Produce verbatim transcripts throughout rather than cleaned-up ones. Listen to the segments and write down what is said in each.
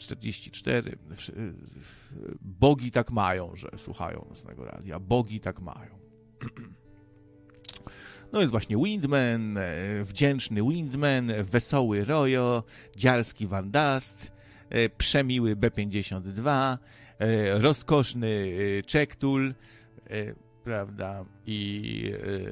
czterdzieści cztery. Bogi tak mają, że słuchają nocnego radia. Bogi tak mają. No jest właśnie Windman, wdzięczny Windman, wesoły Rojo, dziarski Van Dust, przemiły B pięćdziesiąt dwa, rozkoszny Czektul, prawda, i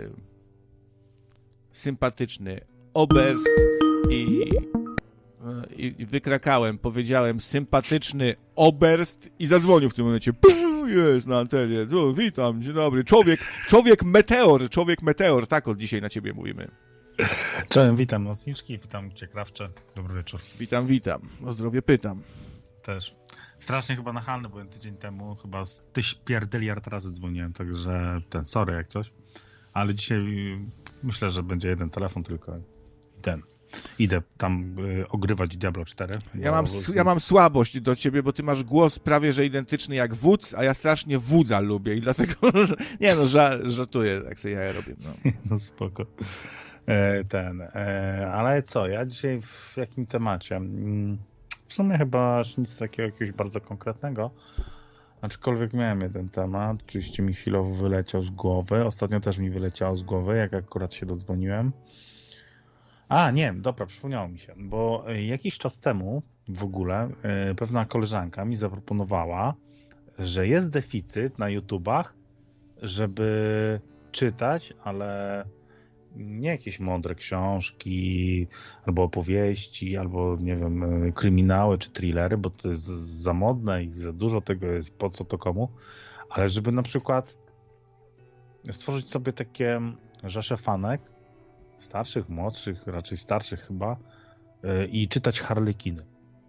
sympatyczny Oberst i, i wykrakałem, powiedziałem sympatyczny Oberst i zadzwonił w tym momencie. Jest na antenie. O, witam, dzień dobry. Człowiek, człowiek meteor, człowiek meteor. Tak od dzisiaj na ciebie mówimy. Cześć, witam nocniczki, witam cię Krawcze. Dobry wieczór. Witam, witam. O zdrowie pytam. Też. Strasznie chyba nachalny byłem tydzień temu. Chyba tyś pierdyliard razy dzwoniłem, także ten, sorry jak coś. Ale dzisiaj myślę, że będzie jeden telefon tylko. Ten. Idę tam y, ogrywać Diablo cztery. Ja mam, ja mam słabość do ciebie, bo ty masz głos prawie że identyczny jak wódz, a ja strasznie wódza lubię i dlatego, nie no, ża- żartuję, jak sobie ja robię. No, no spoko. E, ten, e, ale co, ja dzisiaj w jakim temacie? W sumie chyba nic takiego jakiegoś bardzo konkretnego, aczkolwiek miałem jeden temat, oczywiście mi chwilowo wyleciał z głowy, ostatnio też mi wyleciało z głowy, jak akurat się dodzwoniłem. A, nie, dobra, przypomniało mi się, bo jakiś czas temu w ogóle yy, pewna koleżanka mi zaproponowała, że jest deficyt na YouTubach, żeby czytać, ale nie jakieś mądre książki, albo opowieści, albo nie wiem, kryminały czy thrillery, bo to jest za modne i za dużo tego jest, po co to komu, ale żeby na przykład stworzyć sobie takie rzesze fanek, starszych, młodszych, raczej starszych chyba, yy, i czytać harlekiny.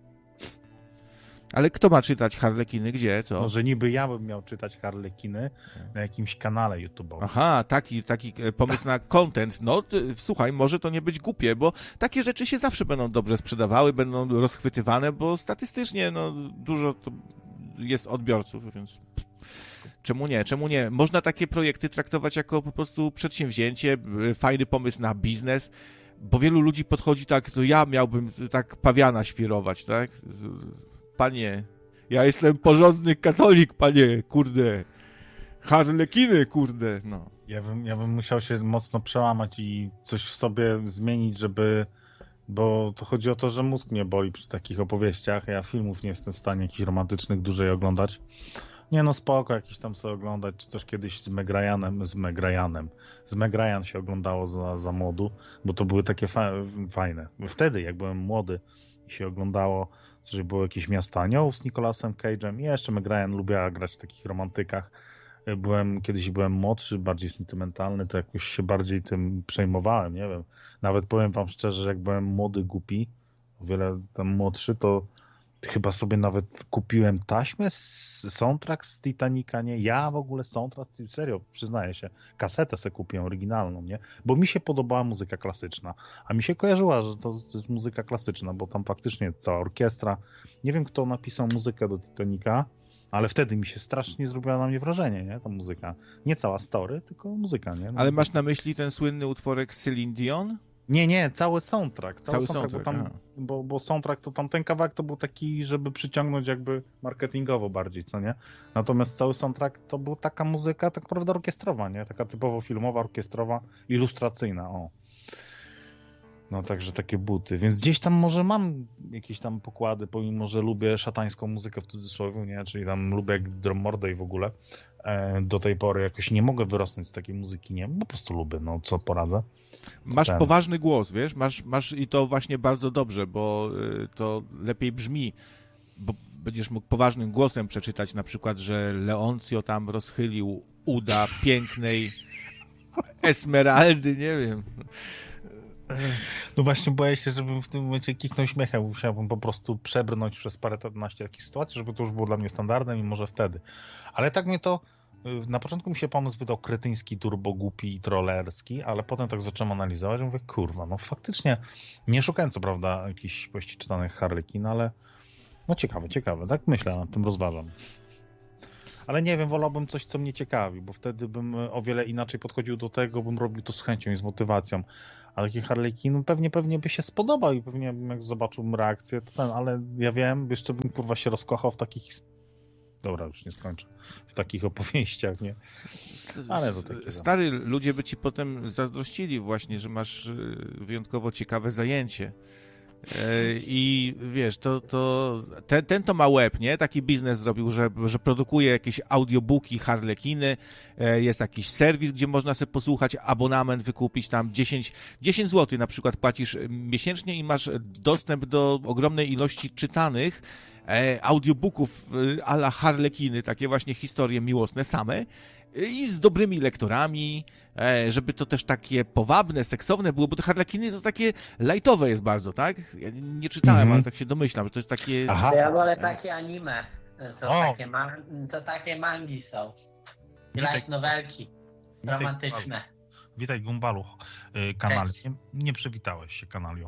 Ale kto ma czytać harlekiny? Gdzie? Co? Może niby ja bym miał czytać harlekiny na jakimś kanale YouTube'owym. Aha, taki, taki pomysł na content. No, ty, słuchaj, może to nie być głupie, bo takie rzeczy się zawsze będą dobrze sprzedawały, będą rozchwytywane, bo statystycznie no, dużo to jest odbiorców, więc... Czemu nie? Czemu nie? Można takie projekty traktować jako po prostu przedsięwzięcie, fajny pomysł na biznes, bo wielu ludzi podchodzi tak, to ja miałbym tak pawiana świrować, tak? Panie, ja jestem porządny katolik, panie, kurde. Harlekiny, kurde, no. Ja bym, ja bym musiał się mocno przełamać i coś w sobie zmienić, żeby... Bo to chodzi o to, że mózg mnie boli przy takich opowieściach. Ja filmów nie jestem w stanie jakichś romantycznych dłużej oglądać. Nie no spoko, jakiś tam sobie oglądać, czy coś kiedyś z Meg Ryanem, z Meg Ryanem, z Meg Ryan się oglądało za, za młodu, bo to były takie fa- fajne. Wtedy, jak byłem młody i się oglądało, że było jakieś Miasta Aniołów z Nicolasem Cage'em i jeszcze Meg Ryan lubiła grać w takich romantykach. Byłem, kiedyś byłem młodszy, bardziej sentymentalny, to jakoś się bardziej tym przejmowałem, nie wiem. Nawet powiem wam szczerze, że jak byłem młody, głupi, o wiele tam młodszy, to chyba sobie nawet kupiłem taśmę, soundtrack z Titanica, nie? Ja w ogóle soundtrack, serio, przyznaję się, kasetę sobie kupiłem oryginalną, nie? Bo mi się podobała muzyka klasyczna, a mi się kojarzyła, że to, to jest muzyka klasyczna, bo tam faktycznie cała orkiestra, nie wiem kto napisał muzykę do Titanica, ale wtedy mi się strasznie zrobiła na mnie wrażenie, nie? Ta muzyka. Nie cała story, tylko muzyka, nie? No. Ale masz na myśli ten słynny utworek Celine Dion? Nie, nie, cały soundtrack. Cały, cały soundtrack, soundtrack bo, tam, bo, bo soundtrack to tam ten kawałek to był taki, żeby przyciągnąć jakby marketingowo bardziej, co nie? Natomiast cały soundtrack to była taka muzyka, tak naprawdę orkiestrowa, nie? Taka typowo filmowa, orkiestrowa, ilustracyjna, o. No także takie buty, więc gdzieś tam może mam jakieś tam pokłady, pomimo, że lubię szatańską muzykę w cudzysłowie, nie? Czyli tam lubię jak Drum Mordę i w ogóle. E, do tej pory jakoś nie mogę wyrosnąć z takiej muzyki, nie? Po prostu lubię, no co poradzę. Masz Ten. poważny głos, wiesz, masz, masz i to właśnie bardzo dobrze, bo y, to lepiej brzmi, bo będziesz mógł poważnym głosem przeczytać na przykład, że Leoncio tam rozchylił uda pięknej Esmeraldy, nie wiem. No właśnie boję się, żebym w tym momencie kiknął śmiechem, musiałbym po prostu przebrnąć przez parę naście takich sytuacji, żeby to już było dla mnie standardem i może wtedy. Ale tak mnie to, na początku mi się pomysł wydał kretyński, turbo głupi i trollerski, ale potem tak zacząłem analizować i mówię, kurwa, no faktycznie nie szukałem co prawda jakichś powieści czytanych Harlekin, ale no ciekawe, ciekawe, tak myślę, nad tym rozważam. Ale nie wiem, wolałbym coś, co mnie ciekawi, bo wtedy bym o wiele inaczej podchodził do tego, bym robił to z chęcią i z motywacją. A taki Harlequin pewnie, pewnie by się spodobał i pewnie bym jak zobaczył reakcję, to ten, ale ja wiem, jeszcze bym kurwa się rozkochał w takich... Dobra, już nie skończę. W takich opowieściach, nie? Ale to takie... Stary, ludzie by ci potem zazdrościli właśnie, że masz wyjątkowo ciekawe zajęcie. I wiesz, to, to ten, ten to ma łeb, nie? Taki biznes zrobił, że, że produkuje jakieś audiobooki, harlekiny, jest jakiś serwis, gdzie można sobie posłuchać, abonament wykupić, tam dziesięć złotych na przykład płacisz miesięcznie i masz dostęp do ogromnej ilości czytanych audiobooków a la harlekiny, takie właśnie historie miłosne same i z dobrymi lektorami, żeby to też takie powabne, seksowne było, bo te harlekiny to takie lightowe jest bardzo, tak? Ja nie czytałem, mm-hmm. ale tak się domyślam, że to jest takie... Aha. Ja wolę takie anime, to takie, man... to takie mangi są. I light novelki romantyczne. Witaj Gumbalu, kanale. Nie, nie przywitałeś się, kanalio.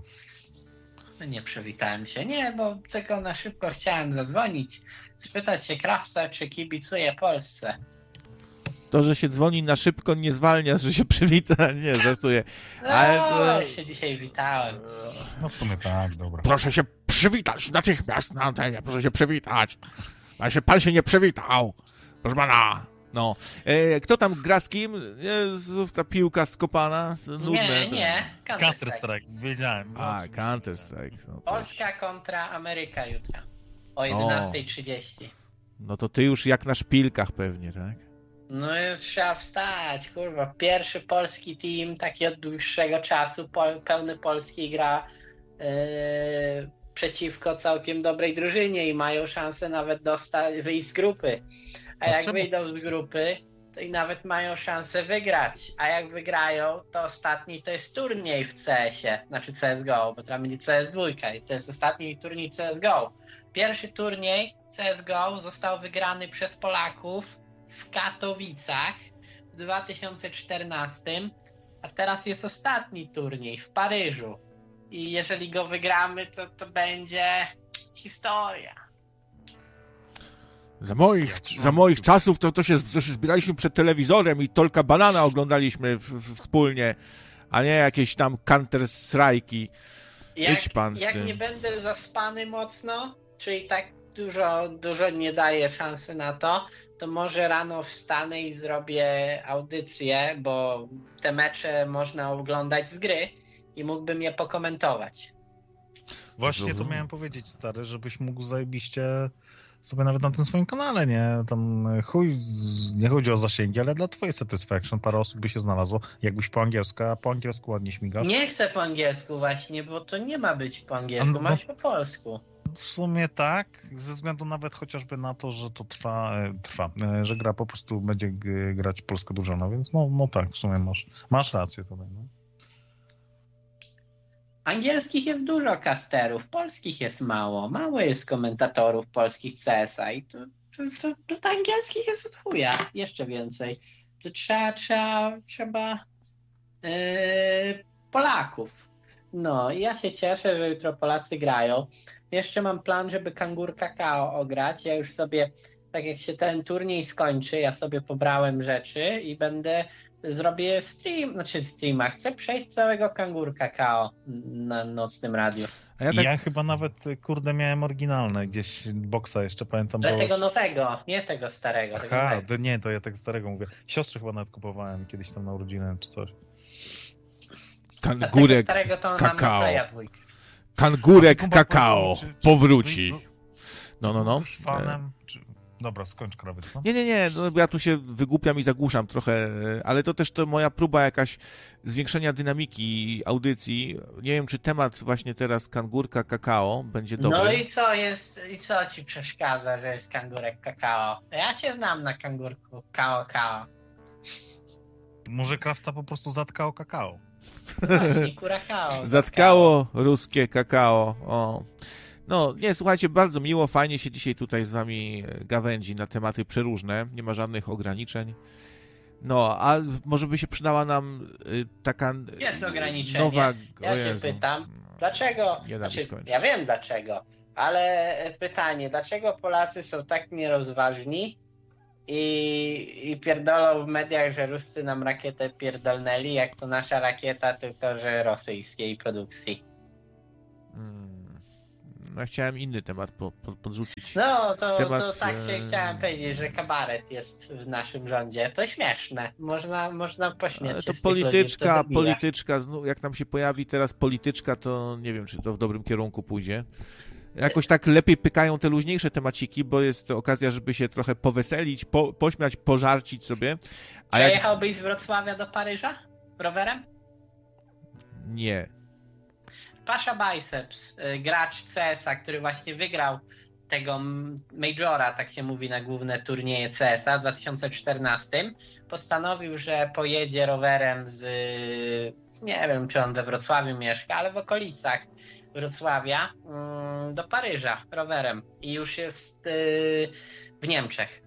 Nie przywitałem się, nie, bo tylko na szybko chciałem zadzwonić, spytać się Krawca, czy kibicuje Polsce. To, że się dzwoni na szybko, nie zwalnia, że się przywita, nie, żartuję. Ale no, to... ja się dzisiaj witałem. No w sumie tak, dobra. Proszę się przywitać natychmiast na antenie, proszę się przywitać. A się pan się nie przywitał, proszę pana. No. E, kto tam gra z kim? Jest ta piłka skopana? Nudne, nie, nie. Counter-Strike, wiedziałem. A, Counter-Strike. No, Polska kontra Ameryka jutro o jedenasta trzydzieści. No to ty już jak na szpilkach pewnie, tak? No już trzeba wstać, kurwa. Pierwszy polski team, taki od dłuższego czasu, pol, pełny polski gra yy, przeciwko całkiem dobrej drużynie i mają szansę nawet dostać, wyjść z grupy. A jak wyjdą z grupy, to i nawet mają szansę wygrać. A jak wygrają, to ostatni to jest turniej w C S-ie, znaczy C S G O, bo tam będzie C S dwa i to jest ostatni turniej C S G O. Pierwszy turniej C S G O został wygrany przez Polaków w Katowicach w dwa tysiące czternastym, a teraz jest ostatni turniej w Paryżu. I jeżeli go wygramy, to to będzie historia. Za moich, za moich czasów to, to, się, to się zbieraliśmy przed telewizorem i Tolka Banana oglądaliśmy w, w, wspólnie, a nie jakieś tam Counter-Strike'i. Jak, jak nie będę zaspany mocno, czyli tak dużo, dużo nie daje szansy na to, to może rano wstanę i zrobię audycję, bo te mecze można oglądać z gry i mógłbym je pokomentować. Właśnie to miałem powiedzieć, stary, żebyś mógł zajebiście sobie nawet na tym swoim kanale, nie? Tam chuj, nie chodzi o zasięgi, ale dla twojej satisfaction parę osób by się znalazło, jakbyś po angielsku, a po angielsku ładnie śmigasz. Nie chcę po angielsku właśnie, bo to nie ma być po angielsku, no, masz po polsku. W sumie tak, ze względu nawet chociażby na to, że to trwa, trwa, że gra po prostu będzie grać polska drużyna, więc no, no tak, w sumie masz, masz rację tutaj, no. Angielskich jest dużo casterów, polskich jest mało. Mało jest komentatorów polskich C S a i to, to, to, to angielskich jest od chuja. Jeszcze więcej. To trzeba, trzeba, trzeba yy, Polaków. No i ja się cieszę, że jutro Polacy grają. Jeszcze mam plan, żeby Kangur Kakao ograć. Ja już sobie, tak jak się ten turniej skończy, ja sobie pobrałem rzeczy i będę zrobię stream, znaczy streama. Chcę przejść całego Kangur Kakao na nocnym radiu. A ja, tak... ja chyba nawet, kurde, miałem oryginalne gdzieś boksa jeszcze, pamiętam. Ale bo... tego nowego, nie tego starego. Tego Aha, nowego. nie, to ja tego starego mówię. Siostrze chyba nawet kupowałem kiedyś tam na urodziny czy coś. Kangurek starego to kakao. Playa dwójkę. Kangurek kakao powróci. No, no, no. Fanem, czy... Dobra, skończ krawiec. No? Nie, nie, nie, no, ja tu się wygłupiam i zagłuszam trochę, ale to też to moja próba jakaś zwiększenia dynamiki audycji. Nie wiem, czy temat właśnie teraz kangurka kakao będzie dobry. No i co jest, i co ci przeszkadza, że jest kangurek kakao? Ja się znam na kangurku kao kao. Może krawca po prostu zatkał kakao. Właśnie, kurakao. Zatkało ruskie kakao. O. No, nie, słuchajcie, bardzo miło, fajnie się dzisiaj tutaj z wami gawędzi na tematy przeróżne, nie ma żadnych ograniczeń. No, a może by się przydała nam y, taka Jest ograniczenie. nowa... Ja się pytam, dlaczego... Znaczy, ja wiem dlaczego, ale pytanie, dlaczego Polacy są tak nierozważni i, i pierdolą w mediach, że Ruscy nam rakietę pierdolnęli, jak to nasza rakieta, tylko że rosyjskiej produkcji. Hmm. No, chciałem inny temat po, po, podrzucić. No, to, temat, to tak się e... chciałem powiedzieć, że kabaret jest w naszym rządzie. To śmieszne. Można, można pośmiać Ale się to z polityczka, tych ludzi, to polityczka, znów jak nam się pojawi teraz polityczka, to nie wiem, czy to w dobrym kierunku pójdzie. Jakoś tak lepiej pykają te luźniejsze temaciki, bo jest to okazja, żeby się trochę poweselić, po, pośmiać, pożarcić sobie. A Przejechałbyś jak... z Wrocławia do Paryża rowerem? Nie. Pasha Biceps, gracz C S a, który właśnie wygrał tego Majora, tak się mówi na główne turnieje C S a w dwa tysiące czternastym, postanowił, że pojedzie rowerem z, nie wiem, czy on we Wrocławiu mieszka, ale w okolicach Wrocławia do Paryża rowerem i już jest w Niemczech.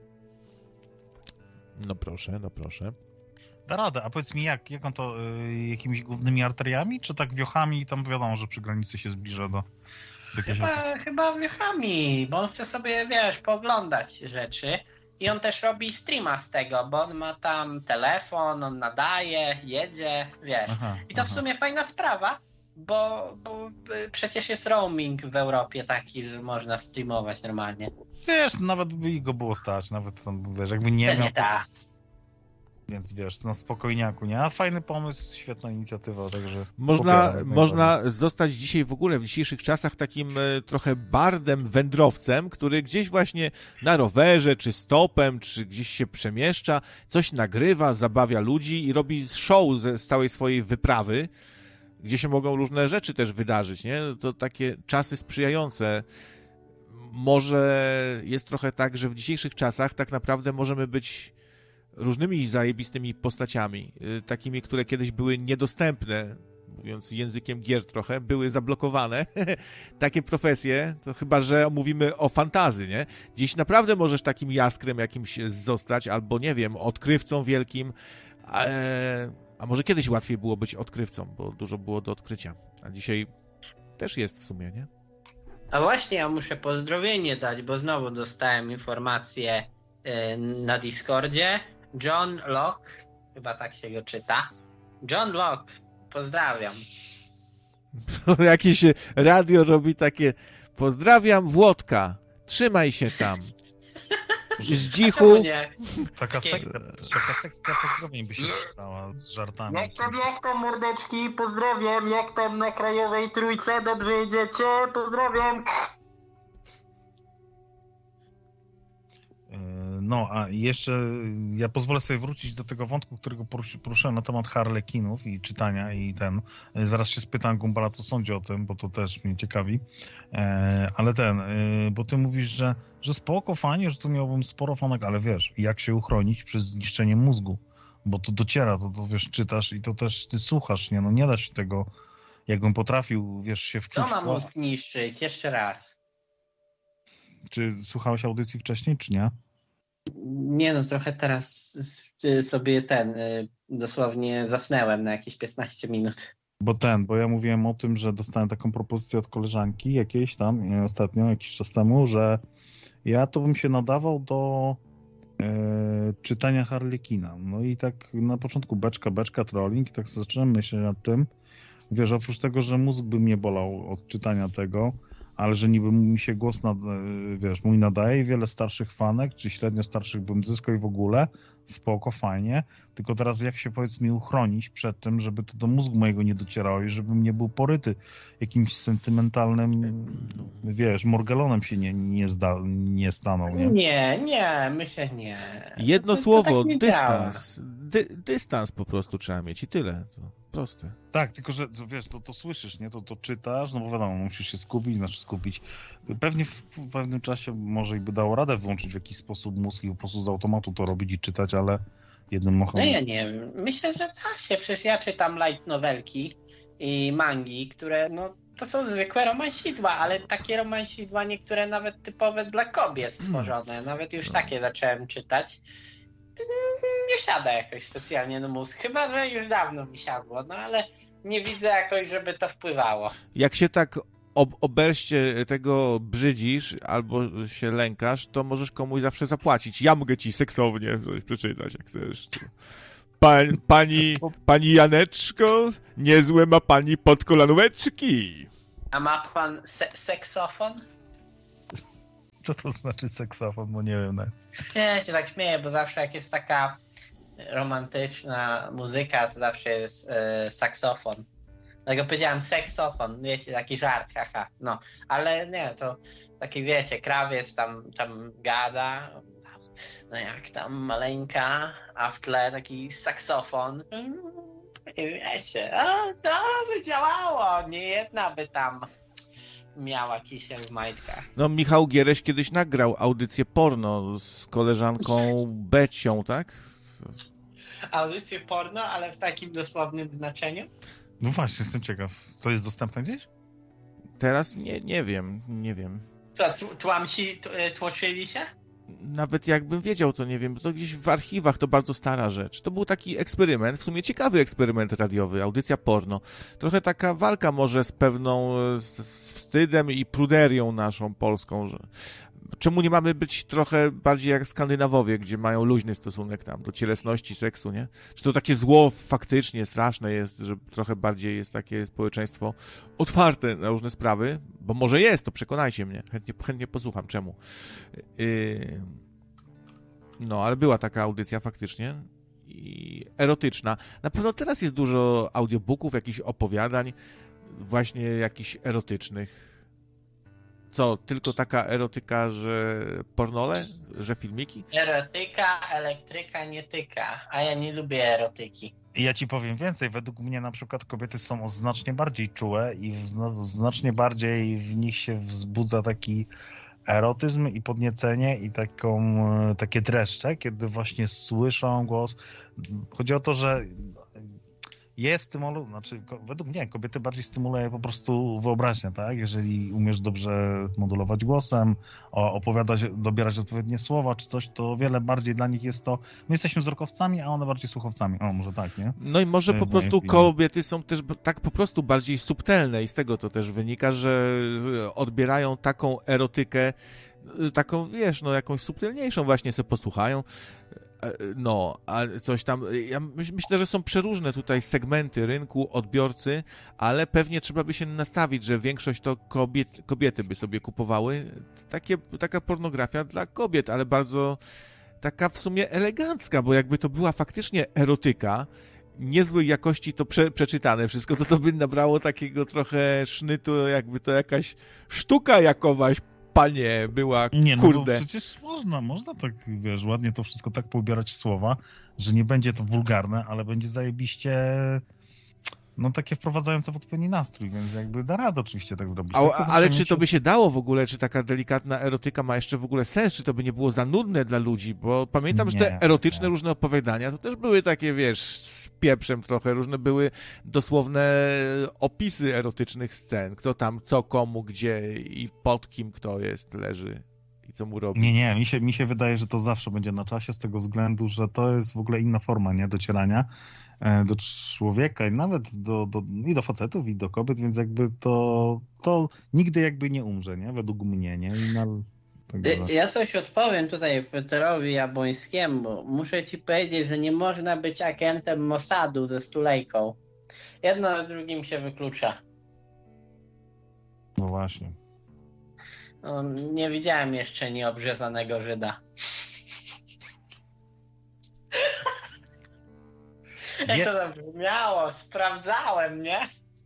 No proszę, no proszę. Da radę, a powiedz mi, jak, jak on to, y, jakimiś głównymi arteriami, czy tak wiochami, tam wiadomo, że przy granicy się zbliża do... do chyba, chyba wiochami, bo on chce sobie, wiesz, pooglądać rzeczy i on też robi streama z tego, bo on ma tam telefon, on nadaje, jedzie, wiesz. Aha, I to aha. w sumie fajna sprawa, bo, bo przecież jest roaming w Europie taki, że można streamować normalnie. Wiesz, nawet by go było stać, nawet tam, wiesz, jakby nie miał... Ta. Więc wiesz, na spokojniaku, nie? A fajny pomysł, świetna inicjatywa, także... Można, popieram, można zostać dzisiaj w ogóle, w dzisiejszych czasach takim e, trochę bardem, wędrowcem, który gdzieś właśnie na rowerze, czy stopem, czy gdzieś się przemieszcza, coś nagrywa, zabawia ludzi i robi show ze, z całej swojej wyprawy, gdzie się mogą różne rzeczy też wydarzyć, nie? To takie czasy sprzyjające. Może jest trochę tak, że w dzisiejszych czasach tak naprawdę możemy być różnymi zajebistymi postaciami, takimi, które kiedyś były niedostępne, mówiąc językiem gier trochę, były zablokowane. Takie profesje, to chyba, że mówimy o fantazji, nie? Dziś naprawdę możesz takim jaskrem jakimś zostać, albo nie wiem, odkrywcą wielkim, a, a może kiedyś łatwiej było być odkrywcą, bo dużo było do odkrycia, a dzisiaj też jest w sumie, nie? A właśnie, ja muszę pozdrowienie dać, bo znowu dostałem informację na Discordzie. John Locke, chyba tak się go czyta. John Locke, pozdrawiam. Jakieś radio robi takie, pozdrawiam Włodka, trzymaj się tam. Zdzichu. Taka sekcja, taka sekcja pozdrowień by się stała z żartami. Jak tam, jak tam mordeczki, pozdrawiam, jak tam na Krajowej Trójce, dobrze idziecie, pozdrawiam. No, a jeszcze ja pozwolę sobie wrócić do tego wątku, którego poruszyłem na temat harlekinów i czytania i ten. Zaraz się spytam Gumbala, co sądzi o tym, bo to też mnie ciekawi. E, ale ten, e, bo ty mówisz, że, że spoko, fajnie, że tu miałbym sporo fanek, ale wiesz, jak się uchronić przed zniszczeniem mózgu? Bo to dociera, to, to wiesz, czytasz i to też ty słuchasz, nie? No nie da się tego, jakbym potrafił, wiesz, się wczuć. Co ma mózg niszczyć? Jeszcze raz. Czy słuchałeś audycji wcześniej, czy nie? Nie no, trochę teraz sobie ten, dosłownie zasnęłem na jakieś piętnaście minut. Bo ten, bo ja mówiłem o tym, że dostałem taką propozycję od koleżanki jakiejś tam, ostatnio, jakiś czas temu, że ja to bym się nadawał do e, czytania Harlekina. No i tak na początku beczka, beczka, trolling i tak zacząłem myśleć nad tym. Wiesz, oprócz tego, że mózg by mnie bolał od czytania tego, ale że niby mi się głos, nad, wiesz, mój nadaje, wiele starszych fanek, czy średnio starszych bym zyskał i w ogóle, spoko, fajnie, tylko teraz jak się, powiedz mi, uchronić przed tym, żeby to do mózgu mojego nie docierało i żebym nie był poryty jakimś sentymentalnym, wiesz, morgelonem się nie, nie, zda, nie stanął, nie? Nie, nie, myślę nie. Jedno to, to, słowo, to tak dystans. Dy, dystans po prostu trzeba mieć i tyle. To proste. Tak, tylko że to, wiesz, to, to słyszysz, nie? To, to czytasz, no bo wiadomo, musisz się skupić, znaczy skupić. Pewnie w, w pewnym czasie może i by dało radę wyłączyć w jakiś sposób mózg i po prostu z automatu to robić i czytać, ale jednym mochem... No ja nie wiem. Myślę, że tak się. Przecież ja czytam light novelki i mangi, które no to są zwykłe romansidła, ale takie romansidła niektóre nawet typowe dla kobiet stworzone. Nawet już takie zacząłem czytać. Nie siada jakoś specjalnie na mózg. Chyba, że już dawno mi siadło, no ale nie widzę jakoś, żeby to wpływało. Jak się tak ob, oberście tego brzydzisz albo się lękasz, to możesz komuś zawsze zapłacić. Ja mogę ci seksownie coś przeczytać, jak chcesz. Pań, pani, pani Janeczko, niezłe ma pani podkolanóweczki. A ma pan se- seksofon? Co to znaczy seksofon? No nie wiem. Nie. Nie, się tak śmieję, bo zawsze jak jest taka romantyczna muzyka, to zawsze jest e, saksofon. Dlatego powiedziałem seksofon, wiecie, taki żart, haha. No, ale nie, to taki, wiecie, krawiec tam, tam gada, tam, no jak tam maleńka, a w tle taki saksofon. I wiecie, o, to by działało, nie jedna by tam miała kisiel w majtkach. No, Michał Giereś kiedyś nagrał audycję porno z koleżanką Becią, tak? Audycję porno, ale w takim dosłownym znaczeniu? No właśnie, jestem ciekaw. Co jest dostępne gdzieś? Teraz nie, nie wiem, nie wiem. Co, t- tłamsi t- tłoczyli się? Nawet jakbym wiedział, to nie wiem, to gdzieś w archiwach to bardzo stara rzecz. To był taki eksperyment, w sumie ciekawy eksperyment radiowy, audycja porno. Trochę taka walka może z pewną z, z wstydem i pruderią naszą polską, że czemu nie mamy być trochę bardziej jak Skandynawowie, gdzie mają luźny stosunek tam do cielesności, seksu, nie? Czy to takie zło faktycznie straszne jest, że trochę bardziej jest takie społeczeństwo otwarte na różne sprawy? Bo może jest, to przekonajcie mnie. Chętnie, chętnie posłucham. Czemu? Yy... No, ale była taka audycja faktycznie i erotyczna. Na pewno teraz jest dużo audiobooków, jakichś opowiadań właśnie jakichś erotycznych. Co, tylko taka erotyka, że pornole? Że filmiki? Erotyka, elektryka nie tyka, a ja nie lubię erotyki. I ja ci powiem więcej, według mnie na przykład kobiety są znacznie bardziej czułe i w, znacznie bardziej w nich się wzbudza taki erotyzm i podniecenie i taką, takie dreszcze, kiedy właśnie słyszą głos. Chodzi o to, że jest stymulu, znaczy według mnie kobiety bardziej stymuluje po prostu wyobraźnia, tak? Jeżeli umiesz dobrze modulować głosem, opowiadać, dobierać odpowiednie słowa czy coś, to wiele bardziej dla nich jest to, my jesteśmy wzrokowcami, a one bardziej słuchowcami. O, może tak, nie? No i może po prostu kobiety są też tak po prostu bardziej subtelne i z tego to też wynika, że odbierają taką erotykę, taką, wiesz, no jakąś subtelniejszą właśnie sobie posłuchają. No, a coś tam, ja myślę, że są przeróżne tutaj segmenty rynku, odbiorcy, ale pewnie trzeba by się nastawić, że większość to kobiet, kobiety by sobie kupowały. Takie, taka pornografia dla kobiet, ale bardzo taka w sumie elegancka, bo jakby to była faktycznie erotyka, niezłej jakości to prze, przeczytane wszystko, to to by nabrało takiego trochę sznytu, jakby to jakaś sztuka jakowaś, panie, była, nie, no kurde. Bo przecież można, można tak, wiesz, ładnie to wszystko tak poubierać słowa, że nie będzie to wulgarne, ale będzie zajebiście, no takie wprowadzające w odpowiedni nastrój, więc jakby da radę oczywiście tak zrobić. A, ale czy to by się dało w ogóle, czy taka delikatna erotyka ma jeszcze w ogóle sens, czy to by nie było za nudne dla ludzi, bo pamiętam, nie, że te erotyczne nie. różne opowiadania to też były takie, wiesz, z pieprzem trochę, różne były dosłowne opisy erotycznych scen, kto tam, co, komu, gdzie i pod kim kto jest, leży i co mu robi. Nie, nie, mi się, mi się wydaje, że to zawsze będzie na czasie z tego względu, że to jest w ogóle inna forma, nie, docierania do człowieka i nawet do, do, i do facetów, i do kobiet, więc jakby to, to nigdy jakby nie umrze, nie? Według mnie, nie? I na, tak ja coś odpowiem tutaj Peterowi Jabłońskiemu, bo muszę ci powiedzieć, że nie można być agentem Mossadu ze stulejką. Jedno z drugim się wyklucza. No właśnie. No, nie widziałem jeszcze nieobrzezanego Żyda. Jak Je... to zabrzmiało? Sprawdzałem, nie?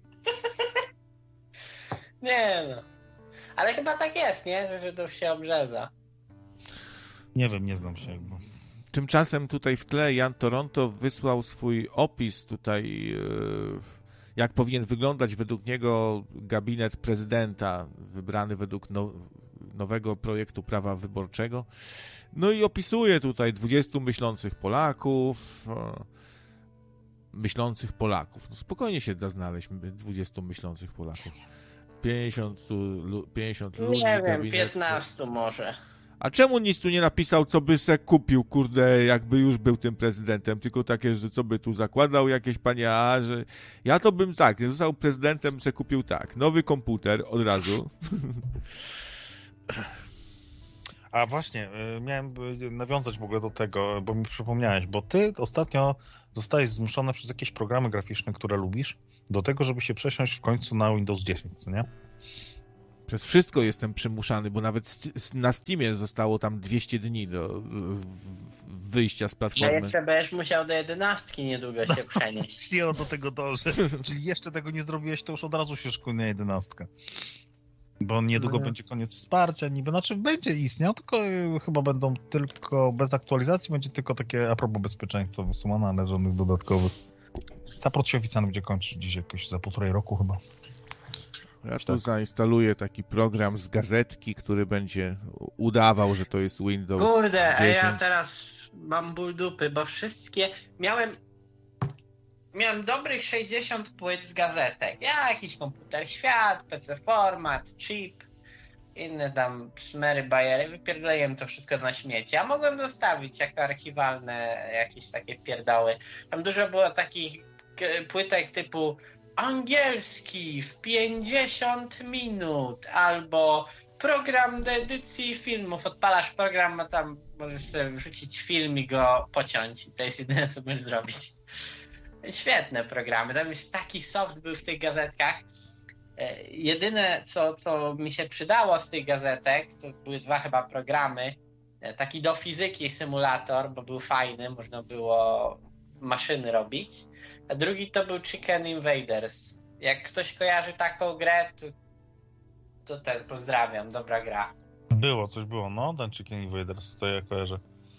Nie no. Ale chyba tak jest, nie? Że Żydów się obrzeza. Nie wiem, nie znam się. Bo... Tymczasem tutaj w tle Jan Toronto wysłał swój opis tutaj, jak powinien wyglądać według niego gabinet prezydenta wybrany według now, nowego projektu prawa wyborczego. No i opisuje tutaj dwudziestu myślących Polaków, myślących Polaków. No spokojnie się da znaleźć dwudziestu myślących Polaków. pięćdziesiąt, pięćdziesiąt ludzi. Nie wiem, piętnastu może. A czemu nic tu nie napisał, co by se kupił, kurde, jakby już był tym prezydentem, tylko takie, że co by tu zakładał jakieś panie, a że ja to bym tak, jak został prezydentem, se kupił tak, nowy komputer od razu. A właśnie, miałem nawiązać w ogóle do tego, bo mi przypomniałeś, bo ty ostatnio zostałeś zmuszony przez jakieś programy graficzne, które lubisz, do tego, żeby się przesiąść w końcu na Windows dziesięć, co nie? Przez wszystko jestem przymuszany, bo nawet st- na Steamie zostało tam dwieście dni do wyjścia z platformy. Ja jeszcze będziesz musiał do jedenastki niedługo się przenieść. Nie, do tego dążę. Czyli jeszcze tego nie zrobiłeś, to już od razu się szykuje na jedenastkę. Bo niedługo no. będzie koniec wsparcia, niby, znaczy będzie istniał, tylko chyba będą tylko bez aktualizacji, będzie tylko takie a propos bezpieczeństwa wysuwane, ale żadnych dodatkowych. Zaport się oficjalnie będzie kończyć dziś jakoś za półtorej roku chyba. Ja tu tak zainstaluję taki program z gazetki, który będzie udawał, że to jest Windows Kurde, dziesięć. a ja teraz mam ból dupy, bo wszystkie... Miałem... Miałem dobrych sześćdziesiąt płyt z gazetek. Ja jakiś Komputer Świat, P C Format, Chip, inne tam szmery, bajery. Wypierdoliłem to wszystko na śmieci. A mogłem zostawić jako archiwalne jakieś takie pierdoły. Tam dużo było takich płytek typu angielski w pięćdziesiąt minut albo program do edycji filmów. Odpalasz program, a tam możesz sobie wrzucić film i go pociąć. I to jest jedyne, co możesz zrobić. Świetne programy. Tam jest taki soft był w tych gazetkach. Jedyne, co, co mi się przydało z tych gazetek, to były dwa chyba programy. Taki do fizyki symulator, bo był fajny, można było maszyny robić. A drugi to był Chicken Invaders. Jak ktoś kojarzy taką grę, to, to ten, pozdrawiam, dobra gra. Było, coś było, no, ten Chicken Invaders, to ja kojarzę.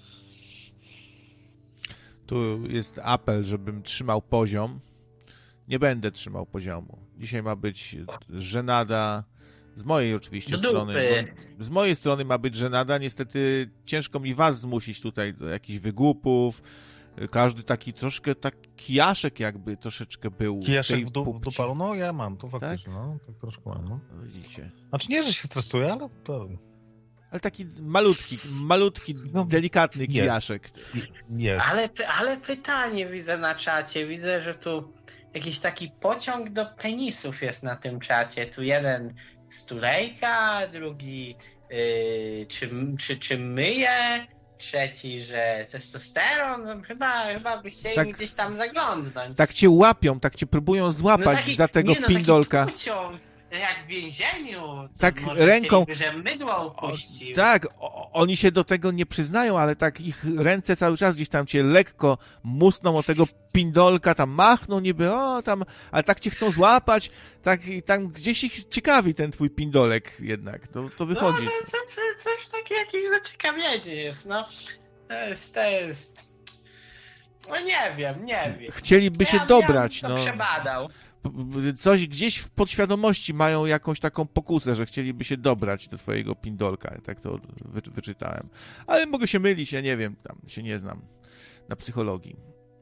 Tu jest apel, żebym trzymał poziom. Nie będę trzymał poziomu. Dzisiaj ma być żenada. Z mojej oczywiście Do strony. dupy. No, z mojej strony ma być żenada. Niestety ciężko mi was zmusić tutaj do jakichś wygłupów. Każdy taki troszkę taki kijaszek jakby troszeczkę był. Kijaszek w, tej w, du- w dupalu? No ja mam, to faktycznie, tak? no, tak troszkę mam, no. No, widzicie. Znaczy nie, że się stresuję, ale to... Ale taki malutki, malutki, no, delikatny kijaszek. Jest. Ale, ale pytanie widzę na czacie. Widzę, że tu jakiś taki pociąg do penisów jest na tym czacie. Tu jeden stulejka, drugi yy, czy, czy, czy myje, trzeci, że testosteron. Chyba, chyba by chcieli tak, gdzieś tam zaglądnąć. Tak cię łapią, tak cię próbują złapać no taki, za tego nie, no, pindolka. Taki pociąg. Jak w więzieniu, tak może ręką, chcieliby, że mydło upuścił. O, tak, o, oni się do tego nie przyznają, ale tak ich ręce cały czas gdzieś tam cię lekko musną o tego pindolka, tam machną niby, o tam, ale tak cię chcą złapać, tak i tam gdzieś ich ciekawi ten twój pindolek jednak, to, to wychodzi. No, ale co, co, coś takiego, jakieś zaciekawienie jest, no. To jest, to jest... No nie wiem, nie wiem. Chcieliby ja, się dobrać, ja no. przebadał. Coś gdzieś w podświadomości mają jakąś taką pokusę, że chcieliby się dobrać do twojego pindolka. Tak to wy, wyczytałem. Ale mogę się mylić, ja nie wiem, tam się nie znam na psychologii.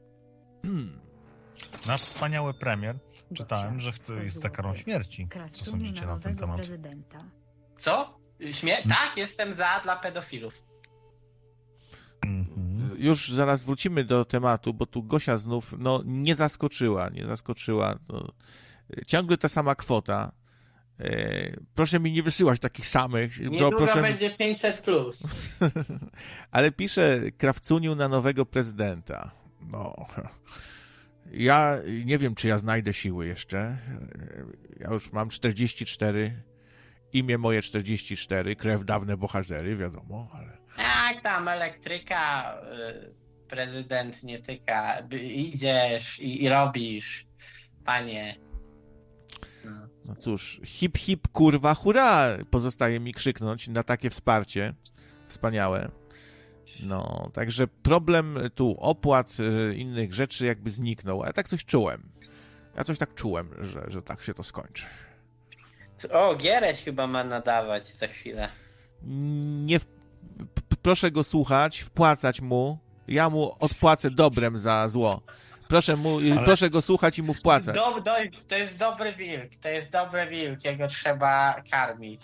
Nasz wspaniały premier, czytałem, że chce jest za karą śmierci. Co sądzicie na ten temat? Co? Śmie- tak, jestem za dla pedofilów. Już zaraz wrócimy do tematu, bo tu Gosia znów no, nie zaskoczyła, nie zaskoczyła. No, ciągle ta sama kwota. E, proszę mi nie wysyłać takich samych. Niedługo proszę... będzie pięćset plus. Ale pisze Krawcuniu na nowego prezydenta. No. Ja nie wiem, czy ja znajdę siły jeszcze. Ja już mam czterdzieści cztery. Imię moje czterdzieści cztery. Krew dawne bohatery, wiadomo, ale... Jak tam elektryka, prezydent nie tyka, idziesz i, i robisz, panie. No. no cóż, hip hip kurwa hurra, pozostaje mi krzyknąć na takie wsparcie wspaniałe. No, także problem tu opłat, innych rzeczy jakby zniknął, a ja tak coś czułem. Ja coś tak czułem, że, że tak się to skończy. O, Giereś chyba ma nadawać za chwilę. Nie w... Proszę go słuchać, wpłacać mu. Ja mu odpłacę dobrem za zło. Proszę, mu, Ale... proszę go słuchać i mu wpłacać. Do, do, to jest dobry wilk, to jest dobry wilk, jego trzeba karmić.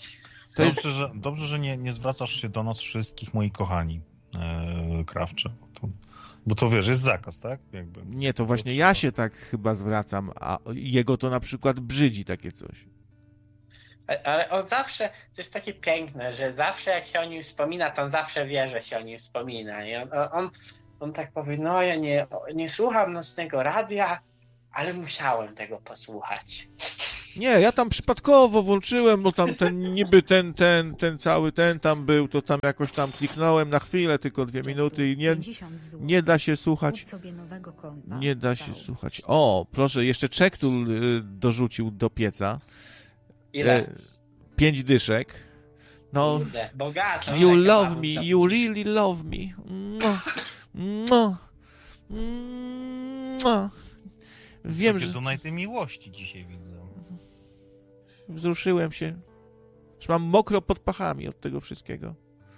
To jest... Dobrze, że, dobrze, że nie, nie zwracasz się do nas wszystkich, moi kochani e, krawcze. To, bo to wiesz, jest zakaz, tak? Jakby. Nie, to właśnie ja się tak chyba zwracam, a jego to na przykład brzydzi takie coś. Ale on zawsze, to jest takie piękne, że zawsze jak się o nim wspomina, to on zawsze wie, że się o nim wspomina. I on, on, on tak powie, no ja nie, nie słucham nocnego radia, ale musiałem tego posłuchać. Nie, ja tam przypadkowo włączyłem, bo tam ten niby ten, ten, ten cały ten tam był, to tam jakoś tam kliknąłem na chwilę, tylko dwie minuty i nie, nie da się słuchać. Nie da się słuchać. O, proszę, jeszcze Czektul dorzucił do pieca. Ile? Pięć dyszek. No, Kurde, bogato. you love me, you really love me. No, no, no. Wiem, że... To tej miłości dzisiaj widzę. Wzruszyłem się. Już mam mokro pod pachami od tego wszystkiego.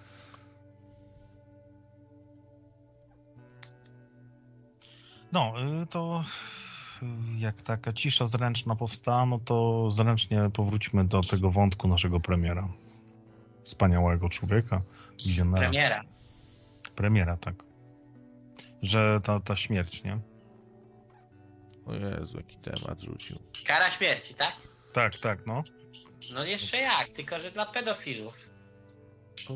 No, to jak taka cisza zręczna powstała, no to zręcznie powróćmy do tego wątku naszego premiera. Wspaniałego człowieka, wizjonera. Premiera. Premiera, tak. Że ta, ta śmierć, nie? O Jezu, jaki temat rzucił. Kara śmierci, tak? Tak, tak, no. No jeszcze jak, tylko że dla pedofilów. To, y,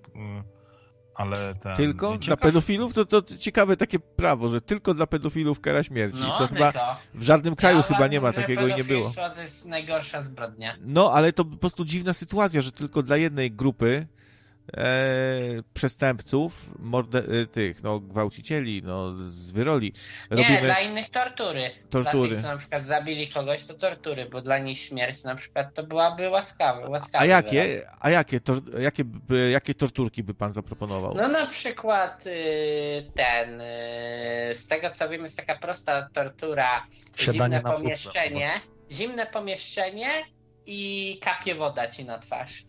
ale ten... Tylko? Ciekaw... Dla pedofilów? To, to ciekawe takie prawo, że tylko dla pedofilów kara śmierci. No, to chyba to. w żadnym kraju Ja chyba nie ma uważam, takiego i nie było. To jest najgorsza zbrodnia. No, ale to po prostu dziwna sytuacja, że tylko dla jednej grupy e, przestępców, morde, e, tych, no, gwałcicieli, no, zwyroli. Robimy... Nie, dla innych tortury. Tortury. Dla tych, co na przykład zabili kogoś, to tortury, bo dla nich śmierć na przykład to byłaby łaskawy, łaskawy A jakie, a jakie, tor, jakie, by, jakie torturki by pan zaproponował? No na przykład y, ten, y, z tego co wiem, jest taka prosta tortura, Siadanie zimne na pomieszczenie, zimne pomieszczenie i kapie woda ci na twarz.